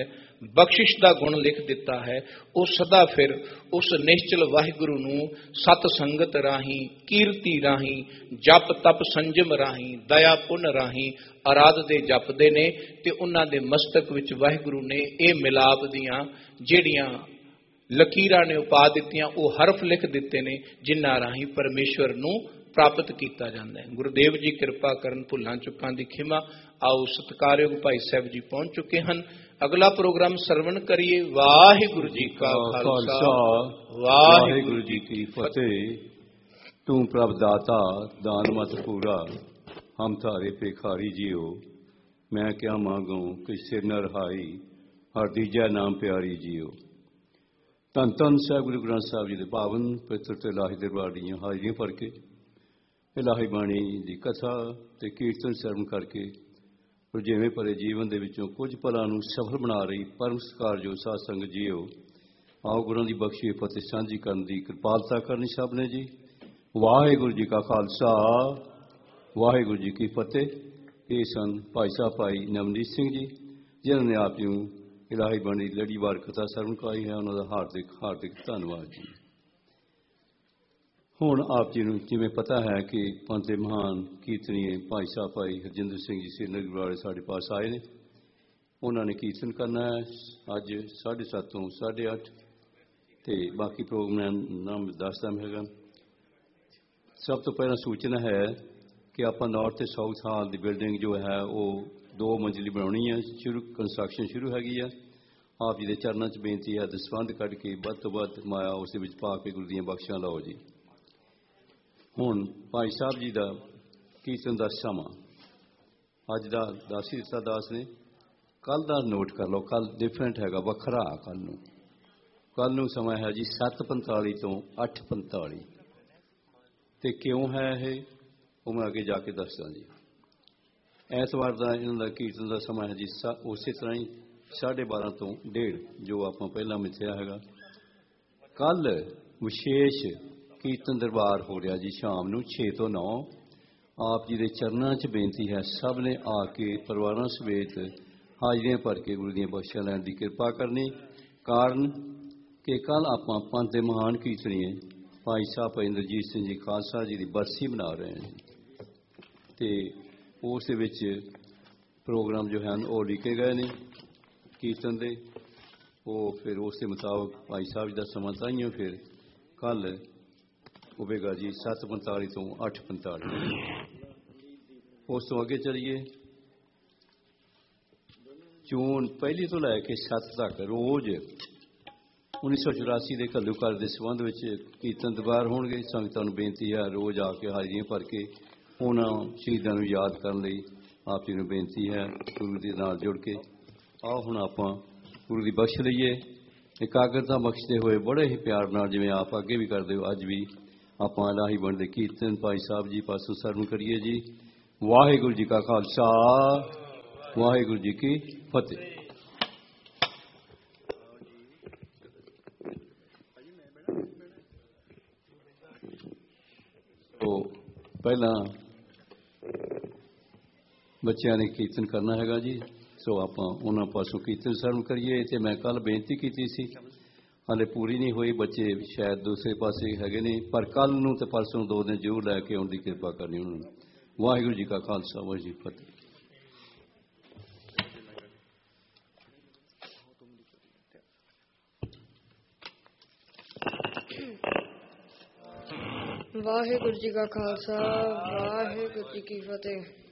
ਬਖਸ਼ਿਸ਼ ਦਾ ਗੁਣ ਲਿਖ ਦਿੱਤਾ ਹੈ, ਉਹ ਸਦਾ ਫਿਰ ਉਸ ਨਿਸ਼ਚਲ ਵਾਹਿਗੁਰੂ ਨੂੰ ਸਤ ਸੰਗਤ ਰਾਹੀਂ, ਕੀਰਤੀ ਰਾਹੀਂ, ਜਪ ਤਪ ਸੰਜਮ ਰਾਹੀਂ, ਦਇਆ ਪੁੰਨ ਰਾਹੀਂ ਆਰਾਧਦੇ ਜਪਦੇ ਨੇ ਤੇ ਉਹਨਾਂ ਦੇ ਮਸਤਕ ਵਿੱਚ ਵਾਹਿਗੁਰੂ ਨੇ ਇਹ ਮਿਲਾਪ ਦੀਆਂ ਜਿਹੜੀਆਂ ਲਕੀਰਾਂ ਨੇ ਉਪਾ ਦਿੱਤੀਆਂ, ਉਹ ਹਰਫ ਲਿਖ ਦਿੱਤੇ ਨੇ ਜਿਨ੍ਹਾਂ ਰਾਹੀਂ ਪਰਮੇਸ਼ਵਰ ਨੂੰ ਪ੍ਰਾਪਤ ਕੀਤਾ ਜਾਂਦਾ ਹੈ। ਗੁਰਦੇਵ ਜੀ ਕਿਰਪਾ ਕਰਨ, ਭੁੱਲਾਂ ਚੁੱਕਾਂ ਦੀ ਖਿਮਾ। ਆਓ ਸਤਿਕਾਰਯੋਗ ਭਾਈ ਸਾਹਿਬ ਜੀ ਪਹੁੰਚ ਚੁੱਕੇ ਹਨ। ਅਗਲਾ ਪ੍ਰੋਗਰਾਮ ਸਰਵਣ ਕਰੀਏ। ਵਾਹਿਗੁਰੂ ਜੀ ਕਾ ਖਾਲਸਾ, ਵਾਹਿਗੁਰੂ ਜੀ ਕੀ ਫਤਿਹ। ਤੂੰ ਪ੍ਰਭ ਦਾਤਾ ਦਾਨ ਮਤ ਪੂਰਾ, ਹਮ ਤਾਰੇ ਭਿਖਾਰੀ ਜੀਓ। ਮੈਂ ਕਿਆ ਮੰਗੂ ਕਿਸ ਸਿਰ ਨ ਰਹਾਈ, ਹਰ ਦੀਜਾ ਨਾਮ ਪਿਆਰੀ ਜੀਓ। ਧੰਨ ਧੰਨ ਸਾਹਿਬ ਗੁਰੂ ਗ੍ਰੰਥ ਸਾਹਿਬ ਜੀ ਦੇ ਪਾਵਨ ਪਵਿੱਤਰ ਤੇ ਇਲਾਹੀ ਦਰਬਾਰ ਦੀਆਂ ਹਾਜ਼ਰੀਆਂ ਭਰ ਕੇ ਇਲਾਹੀ ਬਾਣੀ ਦੀ ਕਥਾ ਤੇ ਕੀਰਤਨ ਸਰਵਣ ਕਰਕੇ ਰੁਝੇਵੇਂ ਭਰੇ ਜੀਵਨ ਦੇ ਵਿੱਚੋਂ ਕੁਝ ਪਲਾਂ ਨੂੰ ਸਫਲ ਬਣਾ ਰਹੀ ਪਰਮ ਸਤਿਕਾਰਯੋਗ ਸਾਧ ਸੰਗਤ ਜੀਓ, ਆਓ ਗੁਰਾਂ ਦੀ ਬਖਸ਼ੀ ਫਤਿਹ ਸਾਂਝੀ ਕਰਨ ਦੀ ਕਿਰਪਾਲਤਾ ਕਰਨੀ ਸਭ ਨੇ ਜੀ। ਵਾਹਿਗੁਰੂ ਜੀ ਕਾ ਖਾਲਸਾ, ਵਾਹਿਗੁਰੂ ਜੀ ਕੀ ਫਤਿਹ। ਇਹ ਸਨ ਭਾਈ ਸਾਹਿਬ ਭਾਈ ਨਵਨੀਤ ਸਿੰਘ ਜੀ, ਜਿਨ੍ਹਾਂ ਨੇ ਆਪ ਜੀ ਨੂੰ ਇਲਾਹੀ ਬਾਣੀ ਦੀ ਲੜੀਵਾਰ ਕਥਾ ਸਰਵਣ ਕਰਾਈ ਹੈ। ਉਹਨਾਂ ਦਾ ਹਾਰਦਿਕ ਹਾਰਦਿਕ ਧੰਨਵਾਦ ਜੀ। ਹੁਣ ਆਪ ਜੀ ਨੂੰ ਜਿਵੇਂ ਪਤਾ ਹੈ ਕਿ ਪੰਥ ਦੇ ਮਹਾਨ ਕੀਰਤਨੀਏ ਭਾਈ ਸਾਹਿਬ ਭਾਈ ਹਰਜਿੰਦਰ ਸਿੰਘ ਜੀ ਸ੍ਰੀਨਗਰ ਵਾਲੇ ਸਾਡੇ ਪਾਸ ਆਏ ਨੇ। ਉਹਨਾਂ ਨੇ ਕੀਰਤਨ ਕਰਨਾ ਹੈ ਅੱਜ ਸਾਢੇ ਸੱਤ ਤੋਂ ਸਾਢੇ ਅੱਠ, ਤੇ ਬਾਕੀ ਪ੍ਰੋਗਰਾਮ ਨਾਮ ਦੱਸਦਾ ਹੈਗਾ। ਸਭ ਤੋਂ ਪਹਿਲਾਂ ਸੂਚਨਾ ਹੈ ਕਿ ਆਪਾਂ ਨਾਰਥ ਤੇ ਸਾਊਥ ਹਾਲ ਦੀ ਬਿਲਡਿੰਗ ਜੋ ਹੈ ਉਹ ਦੋ ਮੰਜ਼ਿਲੀ ਬਣਾਉਣੀ ਹੈ, ਸ਼ੁਰੂ ਕੰਸਟਰਕਸ਼ਨ ਸ਼ੁਰੂ ਹੈਗੀ ਆ। ਆਪ ਜੀ ਦੇ ਚਰਨਾਂ 'ਚ ਬੇਨਤੀ ਹੈ, ਦਸਵੰਧ ਕੱਢ ਕੇ ਵੱਧ ਤੋਂ ਵੱਧ ਮਾਇਆ ਉਸ ਦੇ ਵਿੱਚ ਪਾ ਕੇ ਗੁਰੂ ਦੀਆਂ ਬਖਸ਼ਾਂ ਲਓ ਜੀ। ਹੁਣ ਭਾਈ ਸਾਹਿਬ ਜੀ ਦਾ ਕੀਰਤਨ ਦਾ ਸਮਾਂ ਅੱਜ ਦਾ ਦੱਸ ਹੀ ਦਿੱਤਾ ਦਾਸ ਨੇ। ਕੱਲ੍ਹ ਦਾ ਨੋਟ ਕਰ ਲਓ, ਕੱਲ੍ਹ ਡਿਫਰੈਂਟ ਹੈਗਾ, ਵੱਖਰਾ। ਕੱਲ੍ਹ ਨੂੰ ਕੱਲ੍ਹ ਨੂੰ ਸਮਾਂ ਹੈ ਜੀ ਸੱਤ ਪੰਤਾਲੀ ਤੋਂ ਅੱਠ ਪੰਤਾਲੀ। ਅਤੇ ਕਿਉਂ ਹੈ ਇਹ, ਉਹ ਮੈਂ ਅੱਗੇ ਜਾ ਕੇ ਦੱਸਦਾ ਜੀ। ਐਤਵਾਰ ਦਾ ਇਹਨਾਂ ਦਾ ਕੀਰਤਨ ਦਾ ਸਮਾਂ ਹੈ ਜੀ ਸਾ ਉਸੇ ਤਰ੍ਹਾਂ ਹੀ ਸਾਢੇ ਬਾਰਾਂ ਤੋਂ ਡੇਢ, ਜੋ ਆਪਾਂ ਪਹਿਲਾਂ ਮਿਥਿਆ ਹੈਗਾ। ਕੱਲ੍ਹ ਵਿਸ਼ੇਸ਼ ਕੀਰਤਨ ਦਰਬਾਰ ਹੋ ਰਿਹਾ ਜੀ ਸ਼ਾਮ ਨੂੰ ਛੇ ਤੋਂ ਨੌ। ਆਪ ਜੀ ਦੇ ਚਰਨਾਂ 'ਚ ਬੇਨਤੀ ਹੈ ਸਭ ਨੇ ਆ ਕੇ ਪਰਿਵਾਰਾਂ ਸਮੇਤ ਹਾਜ਼ਰੀਆਂ ਭਰ ਕੇ ਗੁਰੂ ਦੀਆਂ ਬਖਸ਼ਾਂ ਲੈਣ ਦੀ ਕਿਰਪਾ ਕਰਨੀ। ਕਾਰਨ ਕਿ ਕੱਲ੍ਹ ਆਪਾਂ ਪੰਥ ਦੇ ਮਹਾਨ ਕੀਰਤਨੀਏ ਭਾਈ ਸਾਹਿਬ ਭਾਈ ਇੰਦਰਜੀਤ ਸਿੰਘ ਜੀ ਖਾਲਸਾ ਜੀ ਦੀ ਬਰਸੀ ਮਨਾ ਰਹੇ ਹਾਂ, ਅਤੇ ਉਸ ਦੇ ਵਿੱਚ ਪ੍ਰੋਗਰਾਮ ਜੋ ਹਨ ਉਹ ਲਿਖੇ ਗਏ ਨੇ ਕੀਰਤਨ ਦੇ। ਉਹ ਫਿਰ ਉਸ ਦੇ ਮੁਤਾਬਕ ਭਾਈ ਸਾਹਿਬ ਜੀ ਦਾ ਸਮਾਂ ਤਾਈਓ ਫਿਰ ਕੱਲ੍ਹ ਹੋਵੇਗਾ ਜੀ ਸੱਤ ਪੰਤਾਲੀ ਤੋਂ ਅੱਠ ਪੰਤਾਲੀ। ਉਸ ਤੋਂ ਅੱਗੇ ਚਲੀਏ, ਜੂਨ ਪਹਿਲੀ ਤੋਂ ਲੈ ਕੇ ਸੱਤ ਤੱਕ ਰੋਜ਼ ਉੱਨੀ ਸੌ ਚੁਰਾਸੀ ਦੇ ਘੱਲੂਘਾਰੇ ਦੇ ਸੰਬੰਧ ਵਿੱਚ ਕੀਰਤਨ ਦਰਬਾਰ ਹੋਣਗੇ। ਸੰਗਤਾਂ ਨੂੰ ਬੇਨਤੀ ਹੈ ਰੋਜ਼ ਆ ਕੇ ਹਾਜ਼ਰੀਆਂ ਭਰ ਕੇ ਉਹਨਾਂ ਸ਼ਹੀਦਾਂ ਨੂੰ ਯਾਦ ਕਰਨ ਲਈ ਆਪ ਜੀ ਨੂੰ ਬੇਨਤੀ ਹੈ ਗੁਰੂ ਦੇ ਨਾਲ ਜੁੜ ਕੇ। ਆਓ ਹੁਣ ਆਪਾਂ ਗੁਰੂ ਦੀ ਬਖਸ਼ ਲਈਏ, ਇਕਾਗਰਤਾ ਬਖਸ਼ਦੇ ਹੋਏ ਬੜੇ ਹੀ ਪਿਆਰ ਨਾਲ, ਜਿਵੇਂ ਆਪ ਅੱਗੇ ਵੀ ਕਰਦੇ ਹੋ ਅੱਜ ਵੀ ਆਪਾਂ ਇਲਾਹੀ ਬਾਣੀ ਦੇ ਕੀਰਤਨ ਭਾਈ ਸਾਹਿਬ ਜੀ ਪਾਸੋਂ ਸਰਵਣ ਕਰੀਏ ਜੀ। ਵਾਹਿਗੁਰੂ ਜੀ ਕਾ ਖਾਲਸਾ, ਵਾਹਿਗੁਰੂ ਜੀ ਕੀ ਫਤਿਹ। ਤੋ ਪਹਿਲਾਂ ਬੱਚਿਆਂ ਨੇ ਕੀਰਤਨ ਕਰਨਾ ਹੈਗਾ ਜੀ, ਸੋ ਆਪਾਂ ਉਹਨਾਂ ਪਾਸੋਂ ਕੀਰਤਨ ਸਰਵਣ ਕਰੀਏ। ਅਤੇ ਮੈਂ ਕੱਲ੍ਹ ਬੇਨਤੀ ਕੀਤੀ ਸੀ, ਹਾਲੇ ਪੂਰੀ ਨਹੀਂ ਹੋਈ, ਬੱਚੇ ਸ਼ਾਇਦ ਦੂਸਰੇ ਪਾਸੇ ਹੈਗੇ ਨੇ, ਪਰ ਕੱਲ੍ਹ ਨੂੰ ਅਤੇ ਪਰਸੋਂ ਨੂੰ ਦੋ ਦਿਨ ਜ਼ਰੂਰ ਲੈ ਕੇ ਆਉਣ ਦੀ ਕਿਰਪਾ ਕਰਨੀ ਉਹਨਾਂ ਨੂੰ। ਵਾਹਿਗੁਰੂ ਜੀ ਕਾ ਖਾਲਸਾ, ਵਾਹਿਗੁਰੂ ਜੀ ਕੀ ਫਤਿਹ। ਵਾਹਿਗੁਰੂ ਜੀ ਕਾ ਖਾਲਸਾ, ਵਾਹਿਗੁਰੂ ਜੀ ਕੀ ਫਤਿਹ।